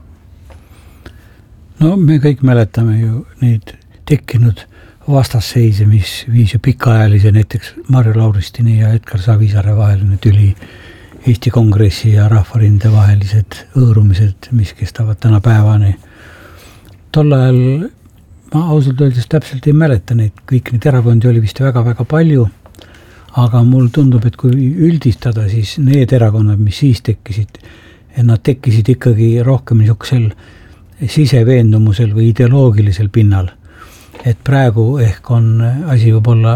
No me kõik mäletame ju neid tekkinud vastasseise, mis viis ju pikaajalise näiteks Marju Lauristini ja Edgar Savisaare vaheline tüli, Eesti Kongressi ja Rahvarinde vahelised õõrumised, mis kestavad täna päevani. Tol ajal ma ausalt öeldes täpselt ei mäleta neid, kõik neid erakondi oli vist väga-väga palju, aga mul tundub, et kui üldistada, siis need erakonnad, mis siis tekkisid, nad tekkisid ikkagi rohkem niisugusel siseveendumusel või ideoloogilisel pinnal. Et praegu ehk on asi võib-olla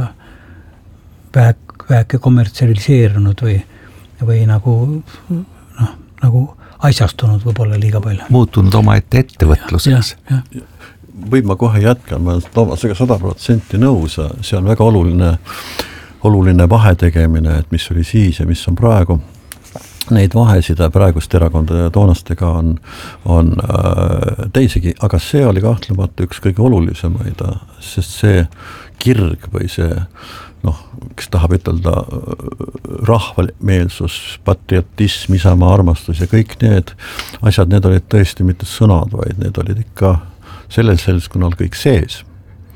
väheke, väheke kommertsialiseerunud või, või nagu, noh, nagu asjastunud võib-olla liiga palju. Muutunud oma ette ettevõtluseks. Ja, ja. Võib ma kohe jätkan, ma olen Toomasega sada protsenti nõus, see on väga oluline, oluline vahetegemine, et mis oli siis ja mis on praegu. Neid vahesid praegust erakondade ja toonastega on, on äh, teisigi, aga see oli kahtlemata üks kõige olulisemaid, sest see kirg või see, noh, kes tahab ütelda rahvameelsus, patriotism, isamaa armastus ja kõik need asjad, need olid tõesti mitte sõnad, vaid need olid ikka sellel seltskonnal kõik sees.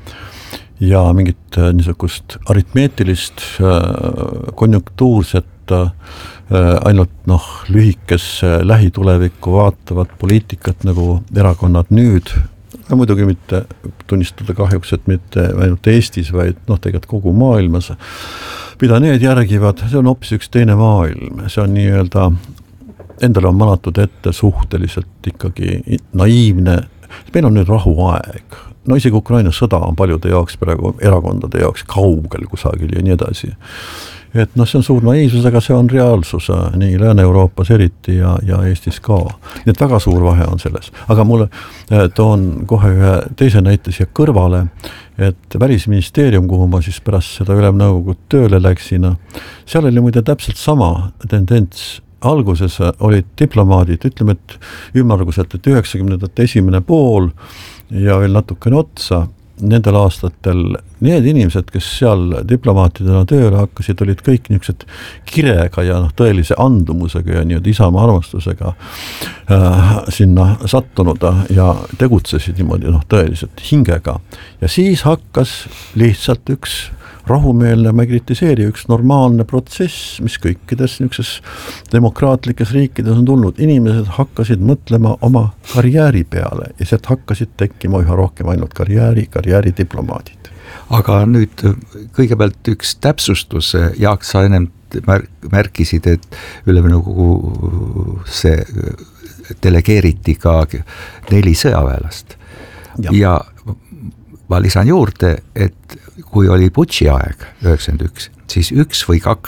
Ja mingit niisugust aritmeetilist, konjunktuurset, ainult noh, lühikes lähitulevikku vaatavat poliitikat nagu erakonnad nüüd, muidugi mitte tunnistada kahjuks, et mitte ainult Eestis, vaid noh, tegelikult kogu maailmas, mida need järgivad, see on hoopis üks teine maailm, see on nii-öelda, endale on manatud ette suhteliselt ikkagi naiivne, meil on nüüd rahuaeg, no isegi Ukraina sõda on paljude jaoks praegu erakondade jaoks kaugel kusagil ja nii edasi. Et noh, see on suur naiivsus, aga see on reaalsus nii Lääne-Euroopas eriti ja, ja Eestis ka. Nii et väga suur vahe on selles. Aga mulle toon kohe ühe teise näite siia kõrvale, et Välisministeerium, kuhu ma siis pärast seda ülemnõukogu tööle läksin, seal oli muide täpselt sama tendents. Alguses olid diplomaadid, ütleme, et ümmarguselt, et üheksakümnendate esimene pool ja veel natukene otsa, nendel aastatel need inimesed, kes seal diplomaatidena tööle hakkasid, olid kõik niisugused kirega ja noh, tõelise andumusega ja nii-öelda isamaa armastusega äh, sinna sattunud ja tegutsesid niimoodi noh, tõeliselt hingega. Ja siis hakkas lihtsalt üks rahumeelne, ma ei kritiseeri, üks normaalne protsess, mis kõikides niisuguses demokraatlikes riikides on tulnud. Inimesed hakkasid mõtlema oma karjääri peale ja sealt hakkasid tekkima üha rohkem ainult karjääri, karjääridiplomaadid. Aga nüüd kõigepealt üks täpsustus, Jaak, sa ennem märkisid, et ülemnõukogu see delegeeriti ka neli sõjaväelast. Ja, ja ma lisan juurde, et kui oli Butši aeg üheksakümmend üks, siis üks või kaks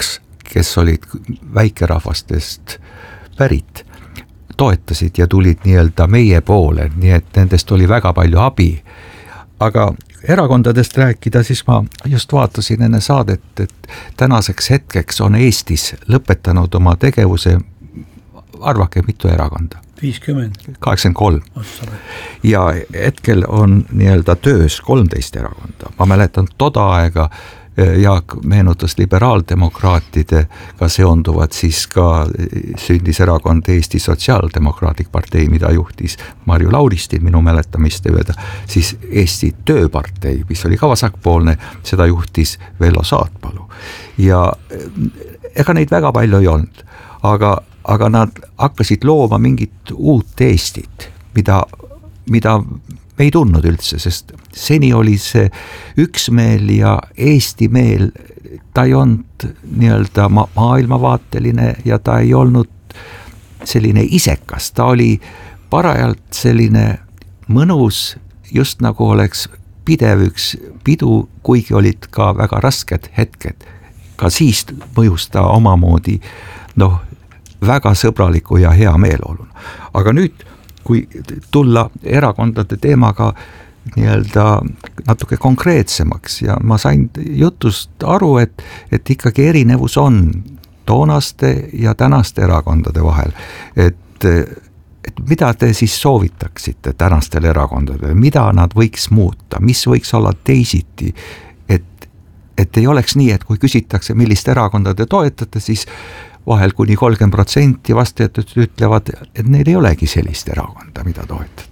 kes olid väikerahvastest pärit, toetasid ja tulid nii-öelda meie poole, nii et nendest oli väga palju abi. Aga erakondadest rääkida, siis ma just vaatasin enne saadet, et tänaseks hetkeks on Eestis lõpetanud oma tegevuse, arvake mitu erakonda? viiskümmend. kaheksakümmend kolm. Ja hetkel on nii-öelda töös kolmteist erakonda. Ma mäletan toda aega, Jaak meenutas liberaaldemokraatidega seonduvad, siis ka sündis erakond Eesti Sotsiaaldemokraatlik partei, mida juhtis Marju Lauristin minu mäletamiste mööda, siis Eesti Tööpartei, mis oli ka vasakpoolne, seda juhtis Vello Saatpalu. Ja ega neid väga palju ei olnud, aga, aga nad hakkasid looma mingit uut Eestit, mida, mida me ei tundnud üldse, sest seni oli see üksmeel ja Eesti meel, ta ei olnud nii-öelda ma- maailmavaateline ja ta ei olnud selline isekas, ta oli parajalt selline mõnus, just nagu oleks pidev üks pidu, kuigi olid ka väga rasked hetked. Ka siis mõjus ta omamoodi noh, väga sõbraliku ja hea meeleoluna. Aga nüüd kui tulla erakondade teemaga nii-öelda natuke konkreetsemaks ja ma sain jutust aru, et, et ikkagi erinevus on toonaste ja tänaste erakondade vahel, et, et mida te siis soovitaksite tänastele erakondadele, mida nad võiks muuta, mis võiks olla teisiti, et, et ei oleks nii, et kui küsitakse, millist erakonda te toetate, siis vahel kuni kolmkümmend protsenti vastajatest ütlevad, et neil ei olegi sellist erakonda, mida toetada.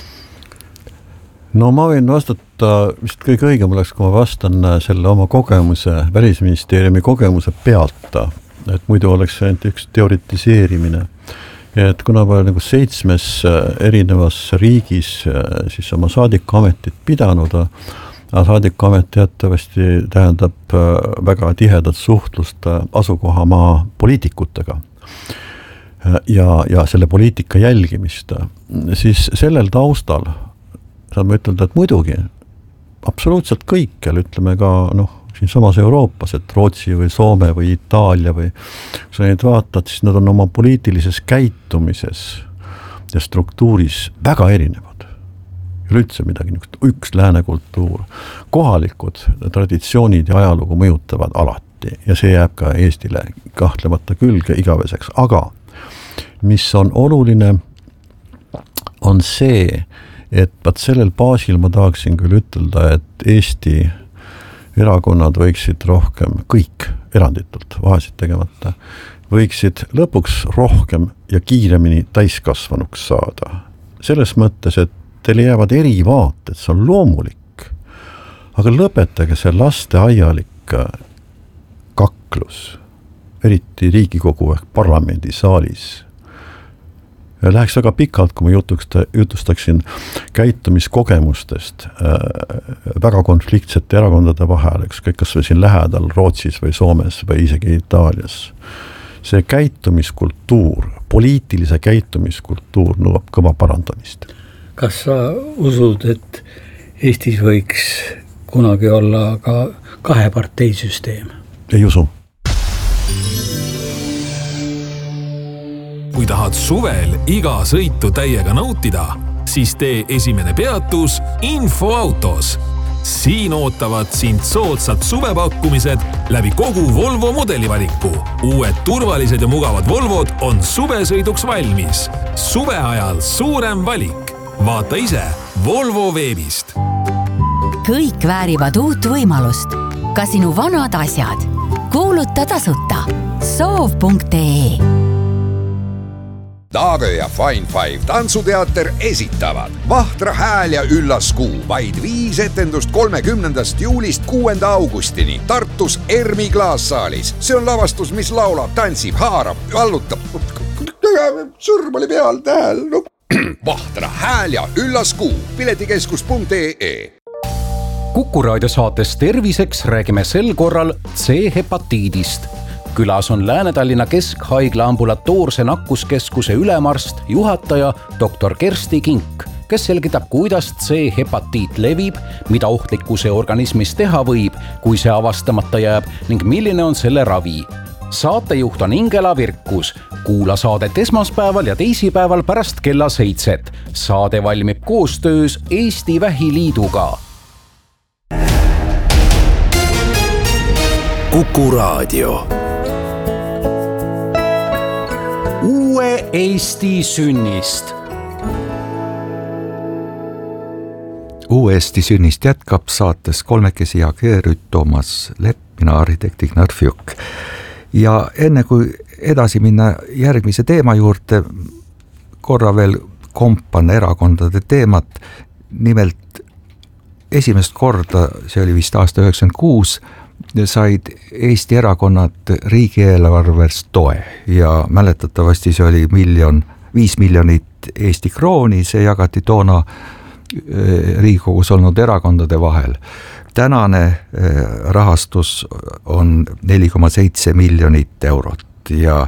No ma võin vastata, vist kõige õigem oleks, kui ma vastan selle oma kogemuse, Välisministeeriumi kogemuse pealt, et muidu oleks ainult üks teoritiseerimine. Et kuna ma olen nagu seitsmes erinevas riigis siis oma saadikuametit pidanud, aga saadikuamet teatavasti tähendab väga tihedat suhtlust asukohamaa poliitikutega ja, ja selle poliitika jälgimist, siis sellel taustal saan ma ütelda, et muidugi absoluutselt kõikjal, ütleme ka noh, siin samas Euroopas, et Rootsi või Soome või Itaalia või kui sa neid vaatad, siis nad on oma poliitilises käitumises ja struktuuris väga erinevad. Üldse midagi niisugust, üks lääne kultuur. Kohalikud traditsioonid ja ajalugu mõjutavad alati ja see jääb ka Eestile kahtlemata külge igaveseks. Aga mis on oluline, on see, et pat sellel baasil ma tahaksin küll ütelda, et Eesti erakonnad võiksid rohkem, kõik eranditult, vahesid tegemata, võiksid lõpuks rohkem ja kiiremini täiskasvanuks saada. Selles mõttes, et teil jäävad eri vaated, see on loomulik, aga lõpetage see lasteaialik kaklus, eriti Riigikogu ehk parlamendi saalis. Läheks väga pikalt, kui ma jutusta, jutustaksin käitumiskogemustest äh, väga konfliktsete erakondade vahel, ükskõik kas või siin lähedal Rootsis või Soomes või isegi Itaalias. See käitumiskultuur, poliitilise käitumiskultuur nõuab kõva parandamist. Kas sa usud, et Eestis võiks kunagi olla ka kahe parteisüsteem? Ei usu. Kui tahad suvel iga sõitu täiega nautida, siis tee esimene peatus Infoautos. Siin ootavad sind soodsad suvepakkumised läbi kogu Volvo modelivaliku. Uued turvalised ja mugavad Volvod on suvesõiduks valmis. Suve ajal suurem valik. Vaata ise Volvo veebist. Kõik väärivad uut võimalust. Ka sinu vanad asjad. Kuuluta tasuta. soov punkt ee. Daagö ja Fine Five tantsuteater esitavad Vahtra hääl ja üllas kuu, vaid viis etendust kolmekümnendast juulist kuuenda augustini Tartus Ermi klaassaalis. See on lavastus, mis laulab, tantsib, haarab, vallutab. Sõrm oli peal tähel. No. Vahtra hääl ja üllas kuu, piletikeskus punkt ee. Kuku raadiosaates Terviseks räägime sel korral C-hepatiidist. Külas on Lääne-Tallinna Keskhaigla ambulatoorse nakkuskeskuse ülemarst, juhataja doktor Kersti Kink, kes selgitab, kuidas C-hepatiit levib, mida ohtlikkuse organismis teha võib, kui see avastamata jääb ning milline on selle ravi. saatejuht on Ingela Virkus. Kuula saadet esmaspäeval ja teisipäeval pärast kella seitset. Saade valmib koostöös Eesti Vähiliiduga. Kuku Raadio. Uue Eesti sünnist. Uue Eesti sünnist jätkab saates kolmekesi Jaak Eerüüt, Toomas Lepp, mina arhitekti Ignar Fjuk. Ja enne kui edasi minna järgmise teema juurde, korra veel kompan erakondade teemat. Nimelt esimest korda, see oli vist aasta üheksakümmend kuus, said Eesti erakonnad riigieelarvest toe ja mäletatavasti see oli miljon, viis miljonit Eesti krooni, see jagati toona Riigikogus olnud erakondade vahel. Tänane rahastus on neli koma seitse miljonit eurot ja,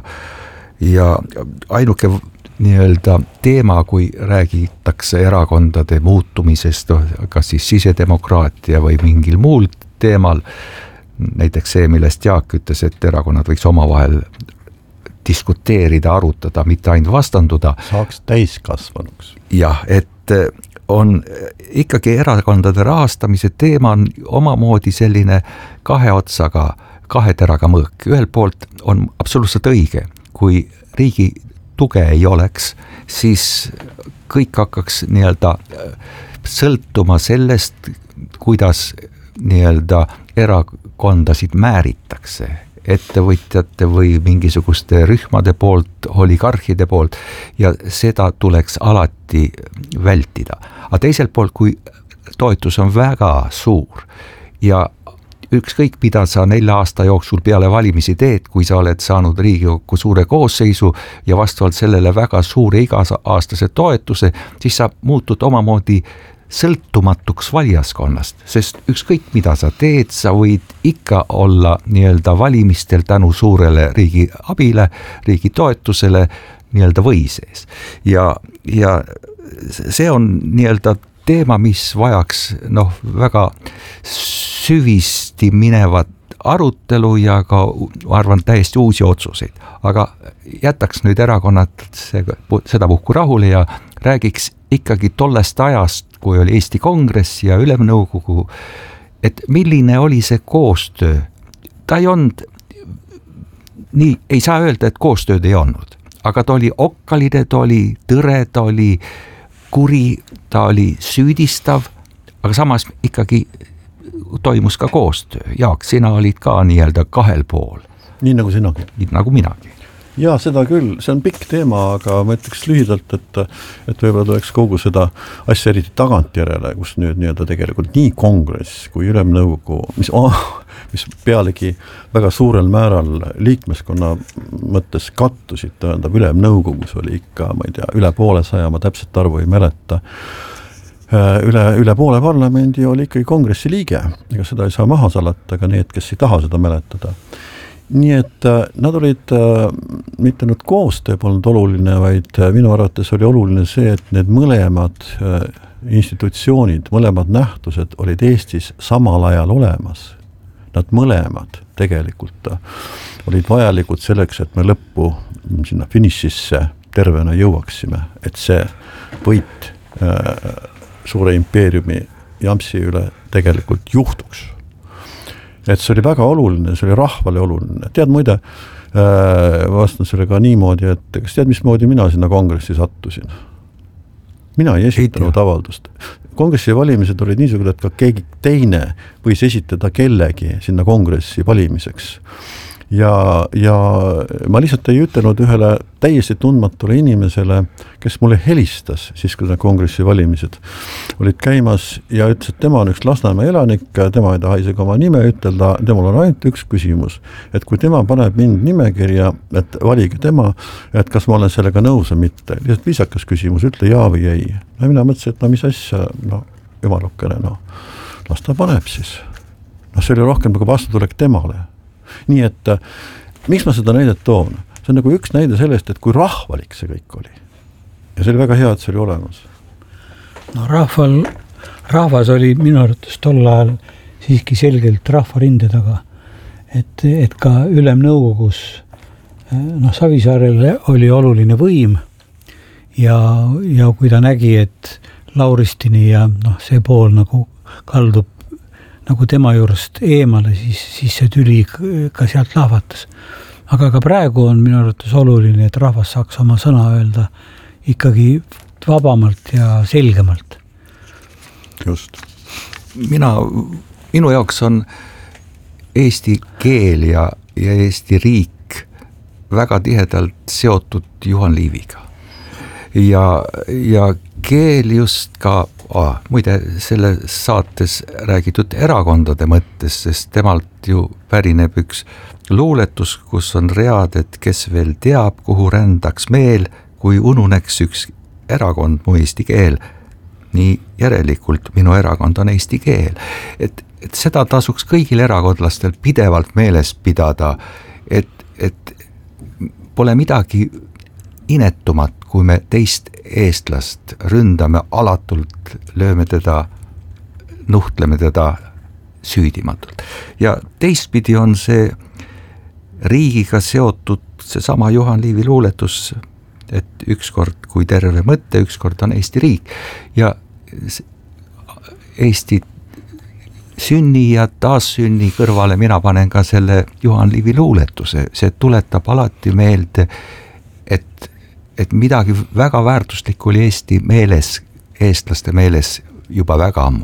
ja ainuke nii-öelda teema, kui räägitakse erakondade muutumisest, kas siis sisedemokraatia või mingil muul teemal, näiteks see, millest Jaak ütles, et erakonnad võiks omavahel diskuteerida, arutada, mitte ainult vastanduda. Saaks täiskasvanuks. Jah, et on ikkagi erakondade rahastamise teema on omamoodi selline kahe otsaga, kahe teraga mõõk. Ühelt poolt on absoluutselt õige, kui riigi tuge ei oleks, siis kõik hakkaks nii-öelda sõltuma sellest, kuidas nii-öelda erakondasid määritakse ettevõtjate või mingisuguste rühmade poolt, oligarhide poolt ja seda tuleks alati vältida. Aga teiselt poolt, kui toetus on väga suur ja ükskõik mida sa nelja aasta jooksul peale valimisi teed, kui sa oled saanud Riigikokku suure koosseisu ja vastavalt sellele väga suure iga-aastase toetuse, siis sa muutud omamoodi sõltumatuks valijaskonnast, sest ükskõik mida sa teed, sa võid ikka olla nii-öelda valimistel tänu suurele riigi abile, riigi toetusele nii-öelda või sees. Ja, ja see on nii-öelda teema, mis vajaks noh, väga süvisti minevat arutelu ja ka ma arvan täiesti uusi otsuseid. Aga jätaks nüüd erakonnad seda puhku rahule ja räägiks ikkagi tollest ajast, kui oli Eesti Kongress ja Ülemnõukogu, et milline oli see koostöö. Ta ei olnud, nii ei saa öelda, et koostööd ei olnud, aga ta oli okkaline, ta oli tõre, ta oli kuri, ta oli süüdistav, aga samas ikkagi toimus ka koostöö. Jaak, sina olid ka nii-öelda kahel pool. Nii nagu sinagi. Nii nagu minagi. Jaa, seda küll, see on pikk teema, aga ma ütleks lühidalt, et, et võib-olla tuleks kogu seda asja eriti tagantjärele, kus nüüd nii-öelda tegelikult nii kongress kui Ülemnõukogu, mis, oh, mis pealegi väga suurel määral liikmeskonna mõttes kattusid, tähendab Ülemnõukogus oli ikka, ma ei tea, üle poole saja, ma täpselt arvu ei mäleta, üle, üle poole parlamendi oli ikkagi kongressi liige, ega seda ei saa maha salata, aga need, kes ei taha seda mäletada. Nii et nad olid mitte nüüd koostöö polnud oluline, vaid minu arvates oli oluline see, et need mõlemad institutsioonid, mõlemad nähtused olid Eestis samal ajal olemas. Nad mõlemad tegelikult olid vajalikud selleks, et me lõppu sinna finišisse tervena jõuaksime, et see võit suure impeeriumi Jampsi üle tegelikult juhtuks. Et see oli väga oluline, see oli rahvale oluline. Tead muide, vastan selle ka niimoodi, et kas tead, mismoodi mina sinna kongressi sattusin? Mina ei esitanud avaldust. Kongressi valimised olid niisugused, et ka keegi teine võis esitada kellegi sinna kongressi valimiseks. Ja, ja ma lihtsalt ei ütelnud ühele täiesti tundmatule inimesele, kes mulle helistas, siis kui need kongressi valimised olid käimas ja ütles, et tema on üks Lasnamäe elanik, tema ei taha isegi oma nime ütelda, temal on ainult üks küsimus, et kui tema paneb mind nimekirja, et valige tema, et kas ma olen sellega nõus või mitte. Lihtsalt viisakas küsimus, ütle jaa või ei. Ja mina mõtlesin, et no mis asja, no jumalukene, no las ta paneb siis. No see oli rohkem nagu vastutulek temale. Nii et miks ma seda näidet toon? See on nagu üks näide sellest, et kui rahvalik see kõik oli. Ja see oli väga hea, et see oli olemas. No rahval, rahvas oli minu arvates tol ajal siiski selgelt rahvarinde taga. et, et ka Ülemnõukogus noh, Savisaarele oli oluline võim ja, ja kui ta nägi, et Lauristini ja noh, see pool nagu kaldub nagu tema juurest eemale, siis, siis see tüli ka sealt lahvatas. Aga ka praegu on minu arvates oluline, et rahvas saaks oma sõna öelda ikkagi vabamalt ja selgemalt. Just. Mina, minu jaoks on eesti keel ja, ja Eesti riik väga tihedalt seotud Juhan Liiviga. Ja, ja keel just ka Ah, muide, selle saates räägitud erakondade mõttes, sest temalt ju pärineb üks luuletus, kus on read, et kes veel teab, kuhu rändaks meel, kui ununeks üks erakond mu eesti keel. Nii järelikult minu erakond on eesti keel. Et, et seda tasuks kõigil erakondlastel pidevalt meeles pidada, et, et pole midagi inetumat, kui me teist eestlast ründame alatult, lööme teda, nuhtleme teda süüdimatult. Ja teistpidi on see riigiga seotud seesama Juhan Liivi luuletus, et ükskord kui terve mõtte, ükskord on Eesti riik. Ja Eesti sünni ja taassünni kõrvale mina panen ka selle Juhan Liivi luuletuse. See tuletab alati meelde, et et midagi väga väärtuslikku oli Eesti meeles, eestlaste meeles juba väga ammu.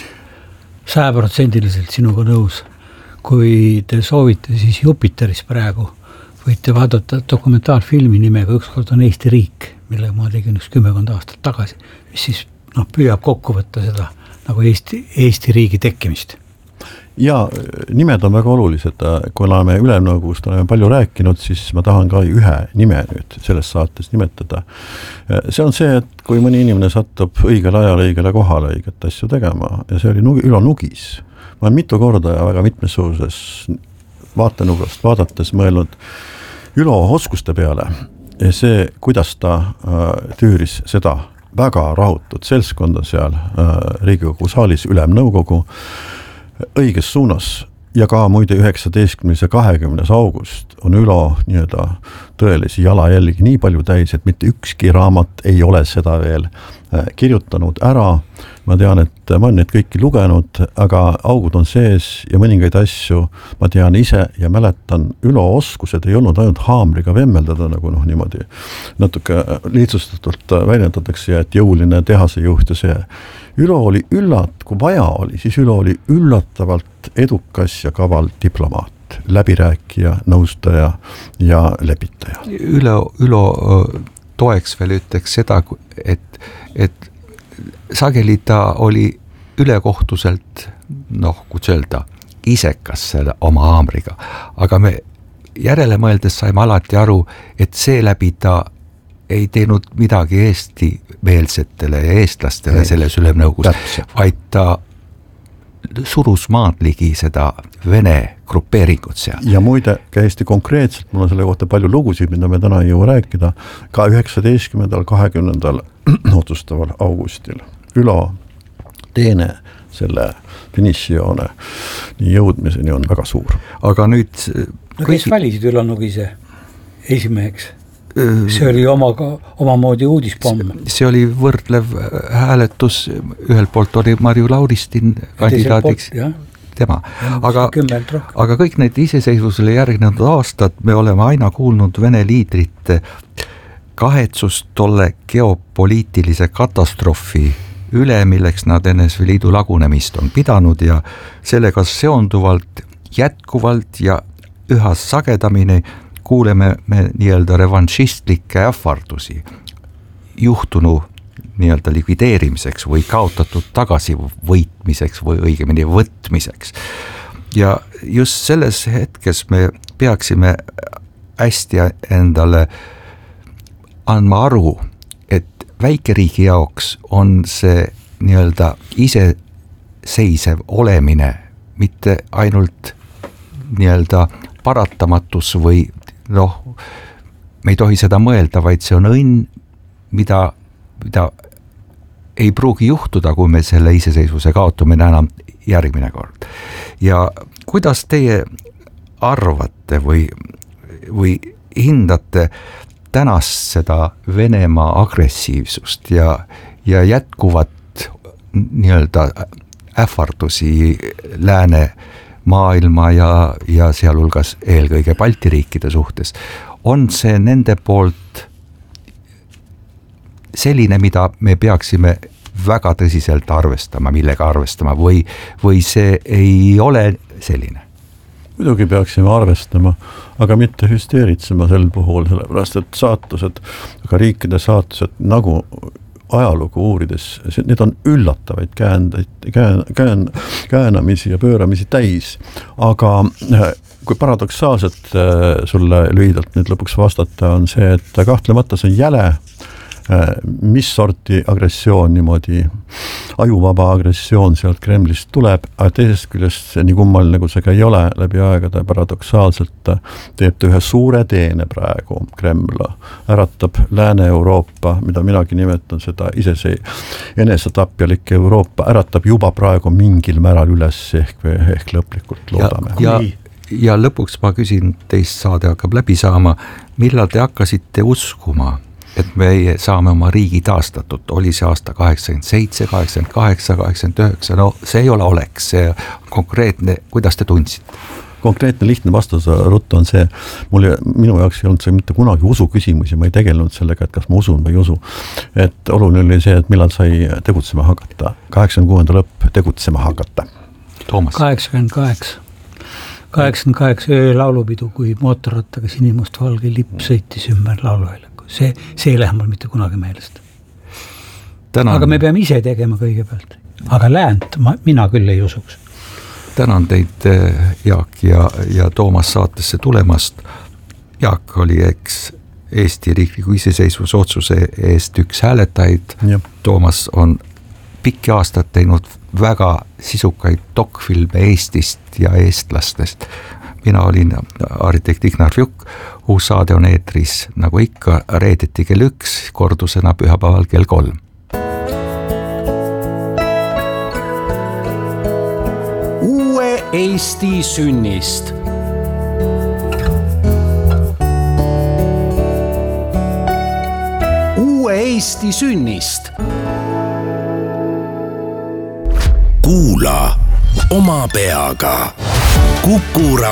Sajaprotsendiliselt sinuga nõus. Kui te soovite, siis Jupiteris praegu võite vaadata dokumentaalfilmi nimega Ükskord on Eesti riik, millega ma tegin üks kümmekond aastat tagasi, mis siis noh, püüab kokku võtta seda nagu Eesti, Eesti riigi tekkimist. Ja nimed on väga olulised, kui oleme Ülemnõukogust oleme palju rääkinud, siis ma tahan ka ühe nime nüüd selles saates nimetada. See on see, et kui mõni inimene satub õigel ajal õigele kohale õiget asju tegema ja see oli Ülo Nugis. Ma olen mitu korda ja väga mitmesuuses vaatenugast vaadates mõelnud Ülo oskuste peale ja see, kuidas ta tüüris seda väga rahutud seltskonda seal Riigikogu saalis Ülemnõukogu õiges suunas ja ka muide üheksateistkümnes ja kahekümnes august on Ülo nii-öelda tõelisi jalajälgi nii palju täis, et mitte ükski raamat ei ole seda veel kirjutanud ära. Ma tean, et ma olen need kõiki lugenud, aga augud on sees ja mõningaid asju ma tean ise ja mäletan Ülo oskused ei olnud ainult haamriga vemmeldada, nagu noh niimoodi natuke lihtsustatult väljendatakse, et jõuline tehasejuht ja see. Ülo oli üllat, kui vaja oli, siis Ülo oli üllatavalt edukas ja kaval diplomaat, läbirääkija, nõustaja ja lepitaja. Ülo, Ülo toeks veel ütleks seda, et, et sageli ta oli ülekohtuselt, noh, kui öelda, isekas selle oma haamriga, aga me järele mõeldes saime alati aru, et seeläbi ta ei teinud midagi Eesti meelsetele ja eestlastele selles Ülemnõukogus, vaid ta surus maad ligi seda Vene grupeeringut seal. Ja muide, käesti konkreetselt, mul on selle kohta palju lugusid, mida me täna ei jõua rääkida, ka üheksateistkümnendal kahekümnendal otsustaval augustil. Ülo teene selle finišijoone nii jõudmiseni on väga suur. Aga nüüd... No kes valisid Ülo Nugise esimeheks? See oli omaga, omamoodi uudispomm. See oli võrdlev hääletus, ühelt poolt oli Marju Lauristin kandidaadiks tema, aga, aga kõik need iseseisvusele järgnenud aastad me oleme aina kuulnud Vene liidrite kahetsust tolle geopoliitilise katastroofi üle, milleks nad N S V Liidu lagunemist on pidanud ja sellega seonduvalt jätkuvalt ja üha sagedamini kuuleme me nii-öelda revanšistlikke ähvardusi juhtunu nii-öelda likvideerimiseks või kaotatud tagasivõitmiseks või õigemini võtmiseks. Ja just selles hetkes me peaksime hästi endale andma aru, et väikeriigi jaoks on see nii-öelda iseseisev olemine mitte ainult nii-öelda paratamatus või noh, me ei tohi seda mõelda, vaid see on õnn, mida, mida ei pruugi juhtuda, kui me selle iseseisvuse kaotumine enam järgmine kord. Ja kuidas teie arvate või, või hindate tänast seda Venemaa agressiivsust ja, ja jätkuvat nii-öelda ähvardusi lääne maailma ja, ja sealhulgas eelkõige Balti riikide suhtes. On see nende poolt selline, mida me peaksime väga tõsiselt arvestama, millega arvestama või, või see ei ole selline? Muidugi peaksime arvestama, aga mitte hüsteeritsema sel puhul, sellepärast et saatused, aga riikide saatused nagu ajalugu uurides, need on üllatavaid käändeid, kään, kään, käänamisi ja pööramisi täis, aga kui paradoksaalselt sulle lühidalt nüüd lõpuks vastata on see, et kahtlemata see on jäle, mis sorti agressioon niimoodi, ajuvaba agressioon sealt Kremlist tuleb, aga teisest küljest nii kummaline, kui see ka ei ole läbi aegade paradoksaalselt teeb ta ühe suure teene praegu Kreml, äratab Lääne-Euroopa, mida minagi nimetan seda isese enesetapjalik Euroopa, äratab juba praegu mingil määral üles ehk, ehk lõplikult loodame. Ja, ja, ja lõpuks ma küsin, teist saade hakkab läbi saama, millal te hakkasite uskuma, et me saame oma riigi taastatud, oli see aasta kaheksakümmend seitse, kaheksakümmend kaheksa, kaheksakümmend üheksa, no see ei ole oleks, see konkreetne, kuidas te tundsite? Konkreetne lihtne vastus ruttu on see, mul, minu jaoks ei olnud see mitte kunagi usu küsimusi, ma ei tegelenud sellega, et kas ma usun või ei usu. Et oluline oli see, et millal sai tegutsema hakata, kaheksakümne kuuenda lõpp tegutsema hakata. Toomas. kaheksakümmend kaheksa. kaheksakümmend kaheksa öö laulupidu, kui mootorrattaga sinimust valge lipp sõitis ümber lauluväljaku. See, see ei lähe mul mitte kunagi meelest. Tänan. Aga me peame ise tegema kõigepealt. Aga läänt ma, mina küll ei usuks. Tänan teid, Jaak ja, ja Toomas saatesse tulemast. Jaak oli eks Eesti riikliku iseseisvuse otsuse eest üks hääletajaid. Toomas on pikki aastat teinud väga sisukaid dokfilme Eestist ja eestlastest. Mina olin arhitekt Ignar Fjuk, uus saade on eetris, nagu ikka, reedeti kell üks, kordusena pühapäeval kell kolm. Uue Eesti sünnist. Uue Eesti sünnist. Kuula oma peaga. Kuku